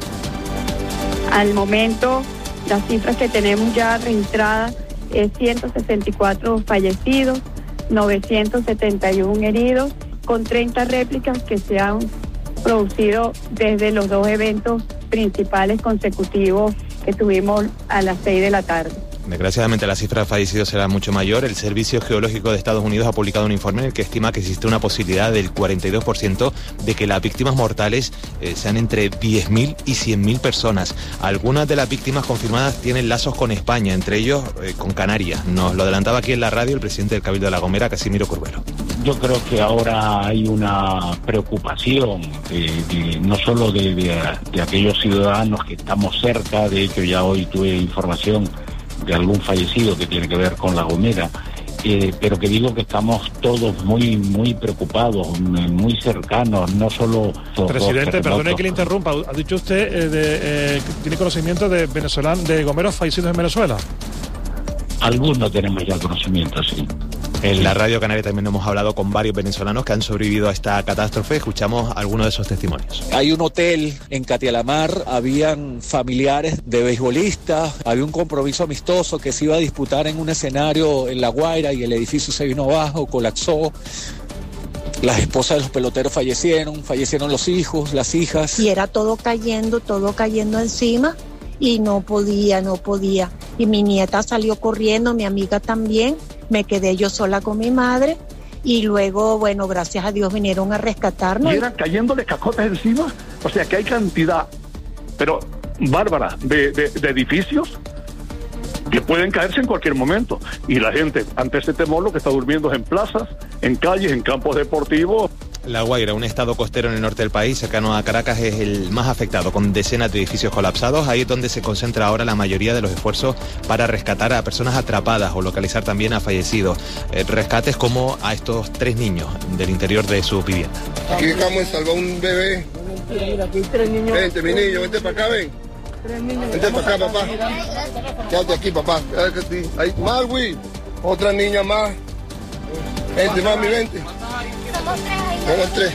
Al momento, las cifras que tenemos ya registradas es ciento sesenta y cuatro fallecidos, novecientos setenta y uno heridos, con treinta réplicas que se han producido desde los dos eventos principales consecutivos que tuvimos a las seis de la tarde. Desgraciadamente la cifra de fallecidos será mucho mayor. El Servicio Geológico de Estados Unidos ha publicado un informe en el que estima que existe una posibilidad del cuarenta y dos por ciento de que las víctimas mortales eh, sean entre diez mil y cien mil personas. Algunas de las víctimas confirmadas tienen lazos con España, entre ellos eh, con Canarias. Nos lo adelantaba aquí en la radio el presidente del Cabildo de La Gomera, Casimiro Curvelo. Yo creo que ahora hay una preocupación de, de, no solo de, de, de aquellos ciudadanos que estamos cerca. De hecho, ya hoy tuve información de algún fallecido que tiene que ver con La Gomera, eh, pero que digo que estamos todos muy muy preocupados, muy cercanos, no solo... Presidente, perdone que le interrumpa, ha dicho usted eh, de, eh, que tiene conocimiento de venezolanos, de gomeros fallecidos en Venezuela. Algunos tenemos ya conocimiento, sí. En la Radio Canaria también hemos hablado con varios venezolanos que han sobrevivido a esta catástrofe. Escuchamos algunos de esos testimonios. Hay un hotel en Catialamar, habían familiares de beisbolistas, había un compromiso amistoso que se iba a disputar en un escenario en La Guaira y el edificio se vino abajo, colapsó. Las esposas de los peloteros fallecieron, fallecieron los hijos, las hijas. Y era todo cayendo, todo cayendo encima y no podía, no podía. Y mi nieta salió corriendo, mi amiga también. Me quedé yo sola con mi madre y luego, bueno, gracias a Dios vinieron a rescatarnos. Y eran cayéndole cacotas encima, o sea que hay cantidad, pero bárbara, de, de, de edificios que pueden caerse en cualquier momento. Y la gente, ante ese temor, lo que está durmiendo es en plazas, en calles, en campos deportivos. La Guaira, un estado costero en el norte del país, cercano a Caracas, es el más afectado, con decenas de edificios colapsados. Ahí es donde se concentra ahora la mayoría de los esfuerzos para rescatar a personas atrapadas o localizar también a fallecidos. Eh, rescates como a estos tres niños del interior de su vivienda. Aquí acabamos de salvar un bebé. Aquí hay tres niños. Vente, mi niño, vente para acá, ven. Vente para acá, papá. Quédate aquí, papá. Quédate aquí. Hay más, güey. Otra niña más. Vente, mami, vente. Somos tres.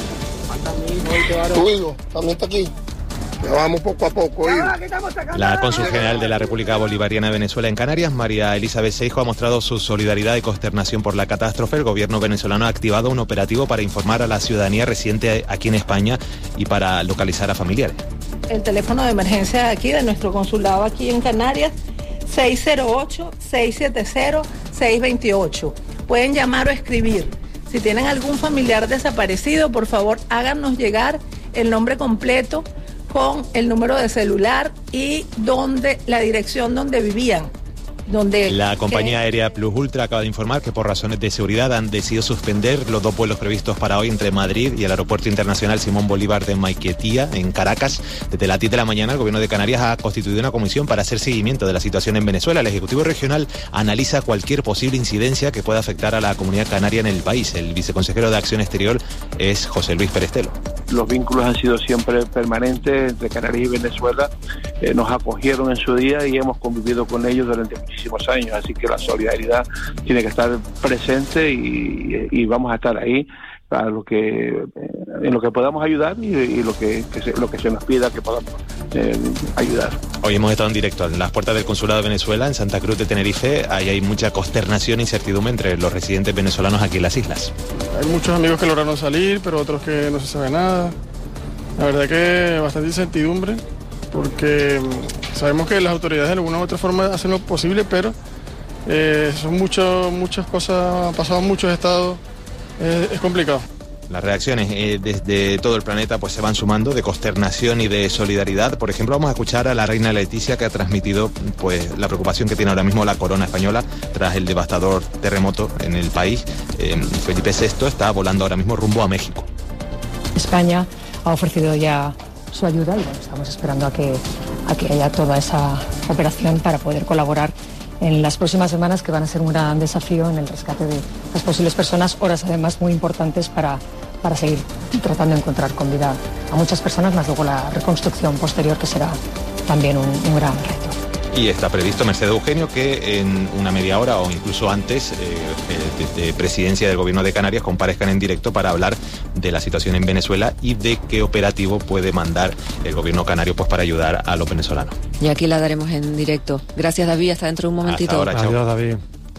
Tu hijo también está aquí. Vamos poco a poco. Hijo. La cónsul general de la República Bolivariana de Venezuela en Canarias, María Elizabeth Seijo, ha mostrado su solidaridad y consternación por la catástrofe. El gobierno venezolano ha activado un operativo para informar a la ciudadanía residente aquí en España y para localizar a familiares. El teléfono de emergencia de aquí, de nuestro consulado aquí en Canarias, seis cero ocho, seis siete cero, seis dos ocho. Pueden llamar o escribir. Si tienen algún familiar desaparecido, por favor, háganos llegar el nombre completo con el número de celular y donde, la dirección donde vivían. donde... La compañía que, aérea Plus Ultra acaba de informar que por razones de seguridad han decidido suspender los dos vuelos previstos para hoy entre Madrid y el Aeropuerto Internacional Simón Bolívar de Maiquetía, en Caracas. Desde las diez de la mañana el Gobierno de Canarias ha constituido una comisión para hacer seguimiento de la situación en Venezuela. El Ejecutivo Regional analiza cualquier posible incidencia que pueda afectar a la comunidad canaria en el país. El viceconsejero de Acción Exterior es José Luis Perestelo. Los vínculos han sido siempre permanentes entre Canarias y Venezuela. Eh, nos acogieron en su día y hemos convivido con ellos durante muchísimos años, así que la solidaridad tiene que estar presente y, y vamos a estar ahí para lo que en lo que podamos ayudar y, y lo que, que se, lo que se nos pida que podamos eh, ayudar. Hoy hemos estado en directo en las puertas del Consulado de Venezuela en Santa Cruz de Tenerife. Ahí hay mucha consternación e incertidumbre entre los residentes venezolanos aquí en las islas. Hay muchos amigos que lograron salir, pero otros que no se sabe nada. La verdad que bastante incertidumbre, porque sabemos que las autoridades de alguna u otra forma hacen lo posible, pero eh, son mucho, muchas cosas, han pasado en muchos estados, eh, es complicado. Las reacciones eh, desde todo el planeta pues se van sumando, de consternación y de solidaridad. Por ejemplo, vamos a escuchar a la reina Leticia, que ha transmitido pues la preocupación que tiene ahora mismo la corona española tras el devastador terremoto en el país. Eh, Felipe sexto está volando ahora mismo rumbo a México. España ha ofrecido ya su ayuda y bueno, estamos esperando a que, a que haya toda esa operación para poder colaborar en las próximas semanas, que van a ser un gran desafío en el rescate de las posibles personas, horas además muy importantes para, para seguir tratando de encontrar con vida a muchas personas, más luego la reconstrucción posterior, que será también un, un gran reto. Y está previsto, Mercedes Eugenio, que en una media hora o incluso antes, eh, desde Presidencia del Gobierno de Canarias comparezcan en directo para hablar de la situación en Venezuela y de qué operativo puede mandar el Gobierno canario pues para ayudar a los venezolanos. Y aquí la daremos en directo. Gracias, David. Hasta dentro de un momentito. Hasta ahora, chao. Adiós, David.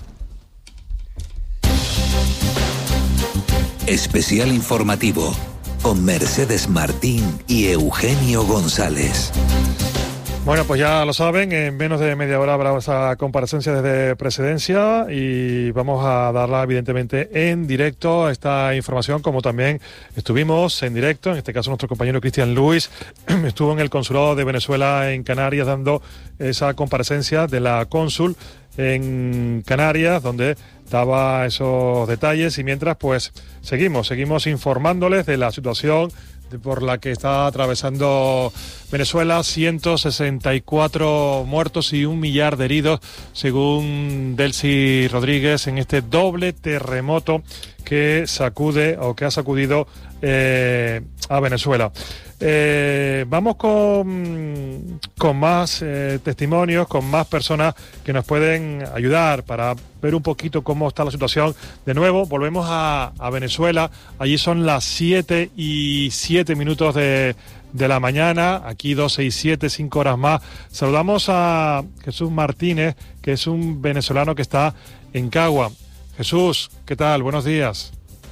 Especial informativo con Mercedes Martín y Eugenio González. Bueno, pues ya lo saben, en menos de media hora habrá esa comparecencia desde Presidencia y vamos a darla evidentemente en directo, esta información, como también estuvimos en directo, en este caso nuestro compañero Cristian Luis estuvo en el Consulado de Venezuela en Canarias dando esa comparecencia de la cónsul en Canarias, donde daba esos detalles, y mientras pues seguimos, seguimos informándoles de la situación por la que está atravesando Venezuela. Ciento sesenta y cuatro muertos y un millar de heridos, según Delcy Rodríguez, en este doble terremoto que sacude o que ha sacudido eh, a Venezuela. Eh, vamos con, con más eh, testimonios, con más personas que nos pueden ayudar para ver un poquito cómo está la situación. De nuevo, volvemos a, a Venezuela. Allí son las siete y siete minutos de, de la mañana. Aquí doce y siete, cinco horas más. Saludamos a Jesús Martínez, que es un venezolano que está en Cagua. Jesús, ¿qué tal? Buenos días.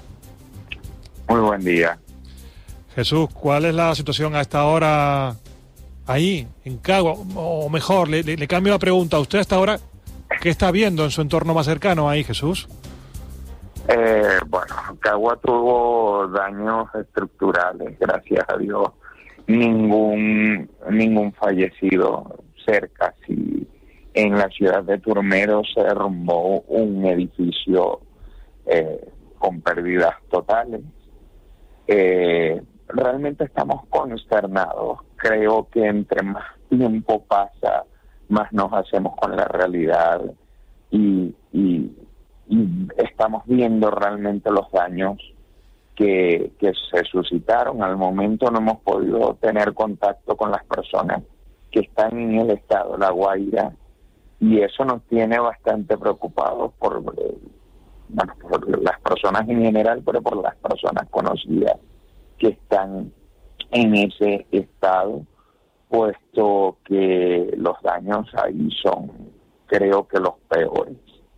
Muy buen día. Jesús, ¿cuál es la situación a esta hora ahí, en Cagua? O mejor, le, le, le cambio la pregunta. ¿Usted hasta ahora qué está viendo en su entorno más cercano ahí, Jesús? Eh, bueno, Cagua tuvo daños estructurales, gracias a Dios. Ningún, ningún fallecido cerca. Sí. En la ciudad de Turmero se derrumbó un edificio eh, con pérdidas totales. Eh, realmente estamos consternados. Creo que entre más tiempo pasa, más nos hacemos con la realidad y, y, y estamos viendo realmente los daños que, que se suscitaron. Al momento no hemos podido tener contacto con las personas que están en el estado La Guaira, y eso nos tiene bastante preocupados por, bueno, por las personas en general, pero por las personas conocidas que están en ese estado, puesto que los daños ahí son, creo que los peores.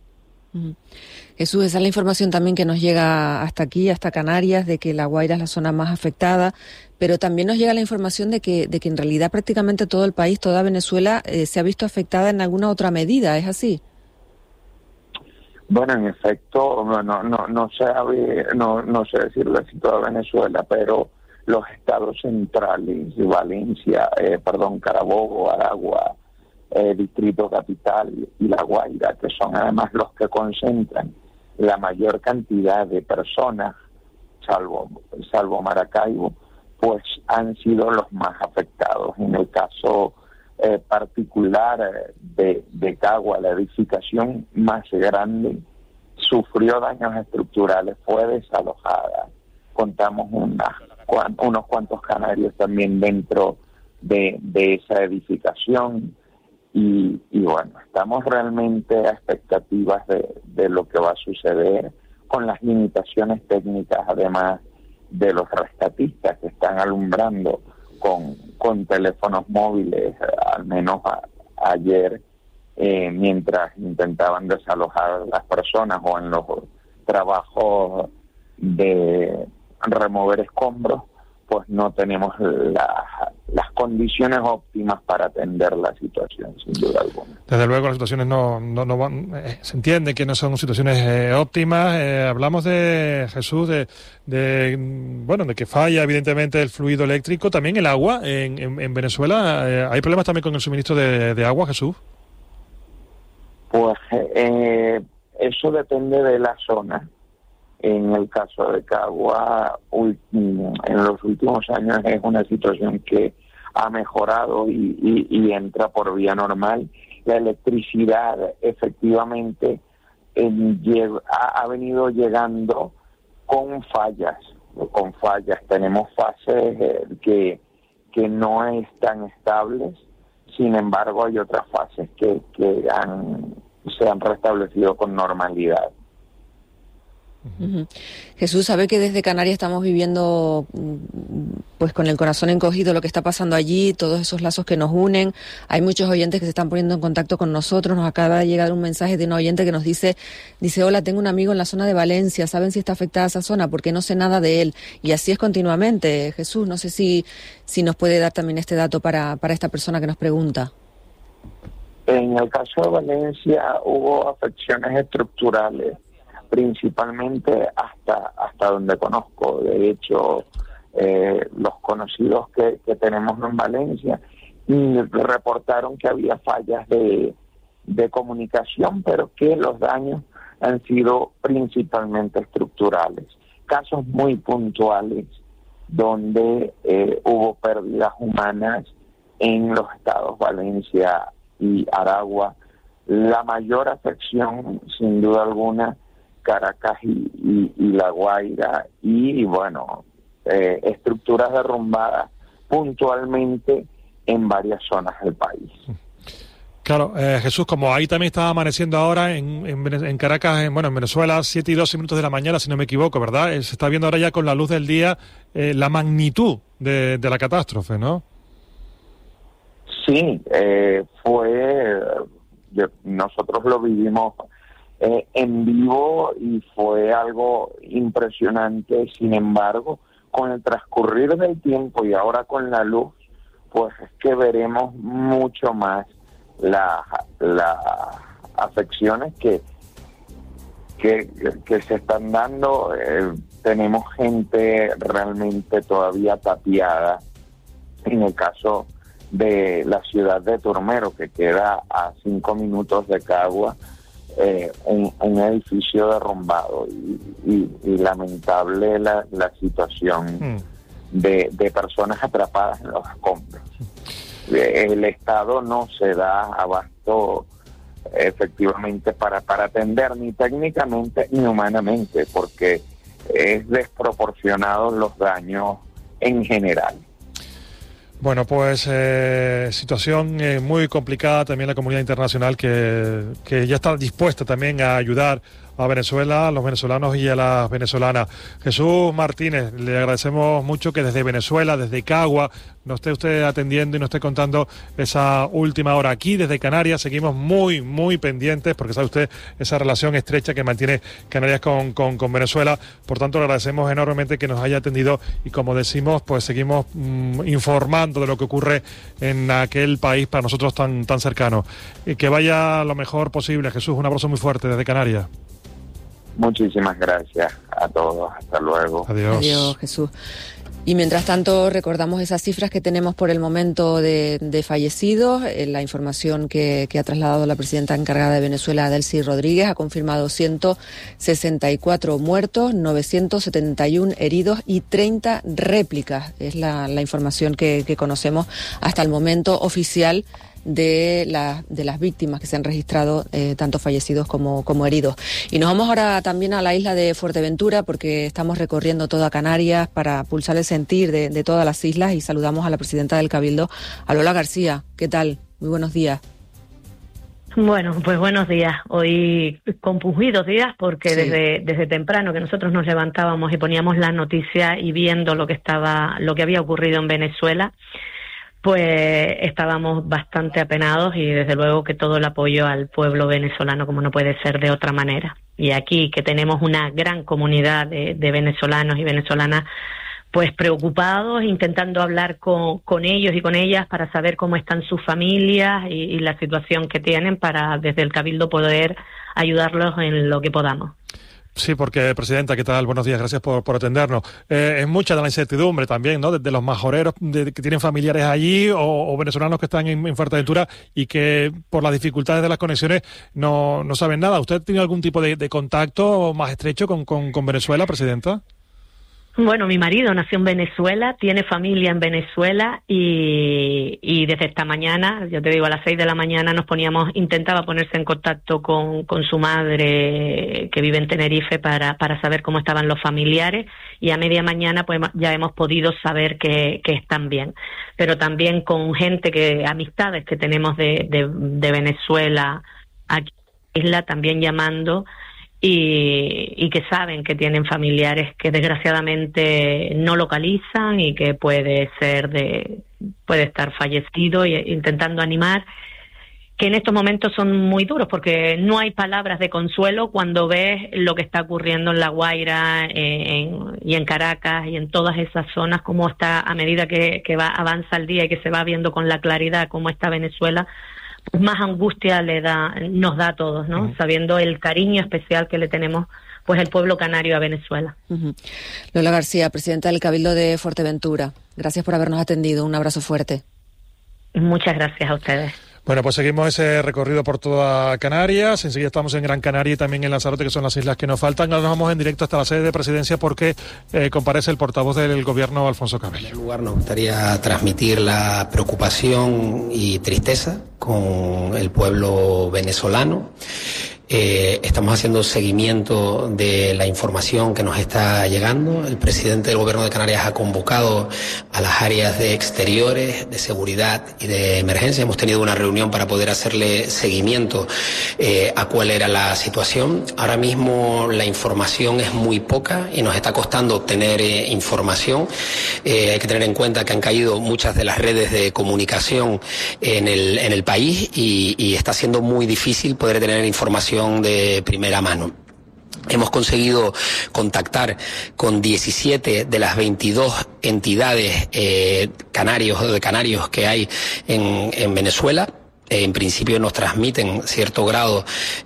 Jesús, esa es la información también que nos llega hasta aquí, hasta Canarias, de que La Guaira es la zona más afectada, pero también nos llega la información de que, de que en realidad prácticamente todo el país, toda Venezuela, eh, se ha visto afectada en alguna otra medida, ¿es así? Bueno, en efecto, no no no, no sé no no sé decirlo así toda Venezuela, pero los estados centrales, Valencia, eh, perdón, Carabobo, Aragua, eh, Distrito Capital y La Guaira, que son además los que concentran la mayor cantidad de personas, salvo, salvo Maracaibo, pues han sido los más afectados. En el caso eh, particular de, de Cagua, la edificación más grande sufrió daños estructurales, fue desalojada. Contamos unas, unos cuantos canarios también dentro de, de esa edificación y, y bueno, estamos realmente a expectativas de, de lo que va a suceder con las limitaciones técnicas, además de los rescatistas que están alumbrando con, con teléfonos móviles, al menos a, ayer, eh, mientras intentaban desalojar a las personas o en los trabajos de remover escombros, pues no tenemos la, las condiciones óptimas para atender la situación, sin duda alguna. Desde luego las situaciones no, no, no van, eh, se entiende que no son situaciones eh, óptimas. Eh, hablamos de, Jesús, de, de bueno, de que falla evidentemente el fluido eléctrico, también el agua. En, en, en Venezuela eh, hay problemas también con el suministro de, de agua, Jesús. Pues eh, eso depende de la zona. En el caso de Cagua, en los últimos años es una situación que ha mejorado y, y, y entra por vía normal. La electricidad efectivamente en, ha, ha venido llegando con fallas, con fallas. Tenemos fases eh, que, que no están estables, sin embargo hay otras fases que, que han, se han restablecido con normalidad. Uh-huh. Jesús, sabe que desde Canarias estamos viviendo pues con el corazón encogido lo que está pasando allí, todos esos lazos que nos unen. Hay muchos oyentes que se están poniendo en contacto con nosotros. Nos acaba de llegar un mensaje de un oyente que nos dice, dice, hola, tengo un amigo en la zona de Valencia, ¿saben si está afectada esa zona? Porque no sé nada de él. Y así es continuamente. Jesús, no sé si, si nos puede dar también este dato para, para esta persona que nos pregunta. En el caso de Valencia hubo afecciones estructurales, principalmente hasta hasta donde conozco. De hecho, eh, los conocidos que, que tenemos en Valencia y reportaron que había fallas de, de comunicación, pero que los daños han sido principalmente estructurales. Casos muy puntuales donde eh, hubo pérdidas humanas en los estados Valencia y Aragua. La mayor afección, sin duda alguna, Caracas y, y, y La Guaira, y bueno, eh, estructuras derrumbadas puntualmente en varias zonas del país. Claro, eh, Jesús, como ahí también está amaneciendo ahora en, en, en Caracas, en, bueno, en Venezuela, siete y doce minutos de la mañana, si no me equivoco, ¿verdad? Eh, se está viendo ahora ya con la luz del día eh, la magnitud de, de la catástrofe, ¿no? Sí, eh, fue, yo, nosotros lo vivimos Eh, en vivo y fue algo impresionante. Sin embargo, con el transcurrir del tiempo y ahora con la luz, pues es que veremos mucho más las la afecciones que, que, que se están dando. Eh, tenemos gente realmente todavía tapiada. En el caso de la ciudad de Turmero, que queda a cinco minutos de Cagua, Eh, un, un edificio derrumbado y, y, y lamentable la, la situación mm. de, de personas atrapadas en los escombros. El Estado no se da abasto efectivamente para, para atender ni técnicamente ni humanamente, porque es desproporcionado los daños en general. Bueno, pues eh, situación eh, muy complicada, también la comunidad internacional que, que ya está dispuesta también a ayudar a Venezuela, a los venezolanos y a las venezolanas. Jesús Martínez, le agradecemos mucho que desde Venezuela, desde Cagua, nos esté usted atendiendo y nos esté contando esa última hora. Aquí desde Canarias seguimos muy, muy pendientes, porque sabe usted esa relación estrecha que mantiene Canarias con, con, con Venezuela. Por tanto, le agradecemos enormemente que nos haya atendido y, como decimos, pues seguimos mmm, informando de lo que ocurre en aquel país para nosotros tan, tan cercano. Y que vaya lo mejor posible. Jesús, un abrazo muy fuerte desde Canarias. Muchísimas gracias a todos. Hasta luego. Adiós. Adiós, Jesús. Y mientras tanto, recordamos esas cifras que tenemos por el momento de, de fallecidos. Eh, la información que, que ha trasladado la presidenta encargada de Venezuela, Delcy Rodríguez, ha confirmado ciento sesenta y cuatro muertos, novecientos setenta y uno heridos y treinta réplicas. Es la, la información que, que conocemos hasta el momento oficial de, la, de las víctimas que se han registrado, eh, tanto fallecidos como, como heridos. Y nos vamos ahora también a la isla de Fuerteventura, porque estamos recorriendo toda Canarias para pulsar el sentir de, de todas las islas, y saludamos a la presidenta del Cabildo, a Lola García. ¿Qué tal? Muy buenos días. Bueno, pues buenos días. Hoy compungidos días, porque Sí. desde desde temprano que nosotros nos levantábamos y poníamos la noticia y viendo lo que estaba, lo que había ocurrido en Venezuela, pues estábamos bastante apenados, y desde luego que todo el apoyo al pueblo venezolano, como no puede ser de otra manera. Y aquí, que tenemos una gran comunidad de, de venezolanos y venezolanas, pues preocupados, intentando hablar con, con ellos y con ellas para saber cómo están sus familias y, y la situación que tienen, para desde el Cabildo poder ayudarlos en lo que podamos. Sí, porque, presidenta, ¿qué tal? Buenos días, gracias por, por atendernos. Eh, es mucha de la incertidumbre también, ¿no? Desde los majoreros de, que tienen familiares allí, o, o venezolanos que están en, en Fuerteventura y que por las dificultades de las conexiones no, no saben nada. ¿Usted tiene algún tipo de, de contacto más estrecho con, con, con Venezuela, presidenta? Bueno, mi marido nació en Venezuela, tiene familia en Venezuela, y, y desde esta mañana, yo te digo, a las seis de la mañana nos poníamos, intentaba ponerse en contacto con, con su madre, que vive en Tenerife, para, para saber cómo estaban los familiares, y a media mañana pues ya hemos podido saber que, que están bien. Pero también con gente, que amistades que tenemos de, de, de Venezuela aquí en la isla, también llamando, Y, y que saben que tienen familiares que desgraciadamente no localizan, y que puede ser de puede estar fallecido, y intentando animar, que en estos momentos son muy duros, porque no hay palabras de consuelo cuando ves lo que está ocurriendo en La Guaira, en, y en Caracas y en todas esas zonas, cómo está, a medida que, que va avanza el día y que se va viendo con la claridad cómo está Venezuela, pues más angustia le da, nos da a todos, ¿no? Uh-huh. Sabiendo el cariño especial que le tenemos, pues, el pueblo canario a Venezuela. Uh-huh. Lola García, presidenta del Cabildo de Fuerteventura, gracias por habernos atendido. Un abrazo fuerte. Muchas gracias a ustedes. Bueno, pues seguimos ese recorrido por toda Canarias. Enseguida estamos en Gran Canaria y también en Lanzarote, que son las islas que nos faltan. Ahora nos vamos en directo hasta la sede de Presidencia, porque eh, comparece el portavoz del Gobierno, Alfonso Cabello. En primer lugar, nos gustaría transmitir la preocupación y tristeza con el pueblo venezolano. Eh, estamos haciendo seguimiento de la información que nos está llegando. El presidente del Gobierno de Canarias ha convocado a las áreas de exteriores, de seguridad y de emergencia. Hemos tenido una reunión para poder hacerle seguimiento eh, a cuál era la situación. Ahora mismo la información es muy poca y nos está costando obtener eh, información. Eh, hay que tener en cuenta que han caído muchas de las redes de comunicación en el, en el país, y, y está siendo muy difícil poder tener información de primera mano. Hemos conseguido contactar con diecisiete de las veintidós entidades eh, canarios o de canarios que hay en, en Venezuela. En principio nos transmiten cierto grado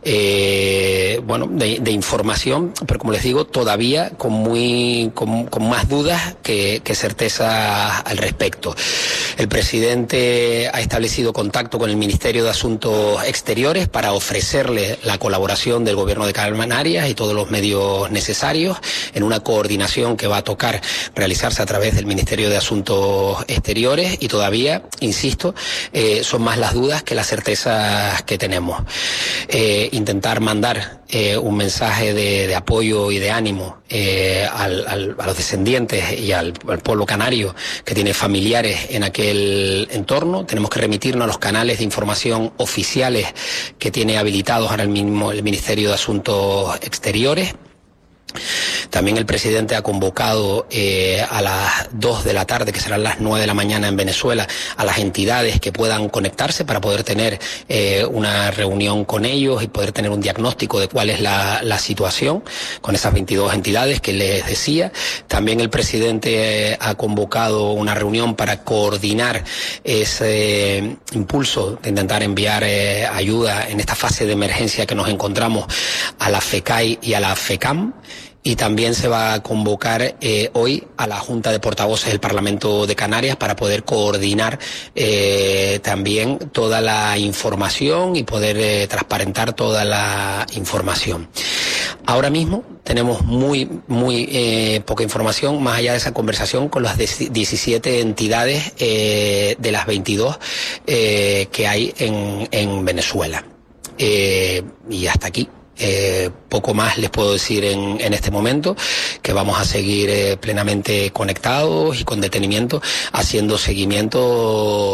eh, bueno de, de información, pero como les digo, todavía con muy con, con más dudas que, que certezas al respecto. El presidente ha establecido contacto con el Ministerio de Asuntos Exteriores para ofrecerle la colaboración del Gobierno de Canarias y todos los medios necesarios, en una coordinación que va a tocar realizarse a través del Ministerio de Asuntos Exteriores, y todavía, insisto, eh, son más las dudas que las certezas que tenemos. Eh, intentar mandar eh, un mensaje de, de apoyo y de ánimo eh, al, al, a los descendientes y al, al pueblo canario que tiene familiares en aquel entorno. Tenemos que remitirnos a los canales de información oficiales que tiene habilitados ahora mismo el Ministerio de Asuntos Exteriores. También el presidente ha convocado eh, a las dos de la tarde, que serán las nueve de la mañana en Venezuela, a las entidades que puedan conectarse para poder tener eh, una reunión con ellos y poder tener un diagnóstico de cuál es la, la situación con esas veintidós entidades que les decía. También el presidente eh, ha convocado una reunión para coordinar ese eh, impulso de intentar enviar eh, ayuda en esta fase de emergencia que nos encontramos a la FECAI y a la FECAM. Y también se va a convocar eh, hoy a la Junta de Portavoces del Parlamento de Canarias para poder coordinar eh, también toda la información y poder eh, transparentar toda la información. Ahora mismo tenemos muy, muy eh, poca información, más allá de esa conversación con las diecisiete entidades eh, de las veintidós eh, que hay en, en Venezuela. Eh, y hasta aquí. Eh, poco más les puedo decir en, en este momento, que vamos a seguir eh, plenamente conectados y con detenimiento haciendo seguimiento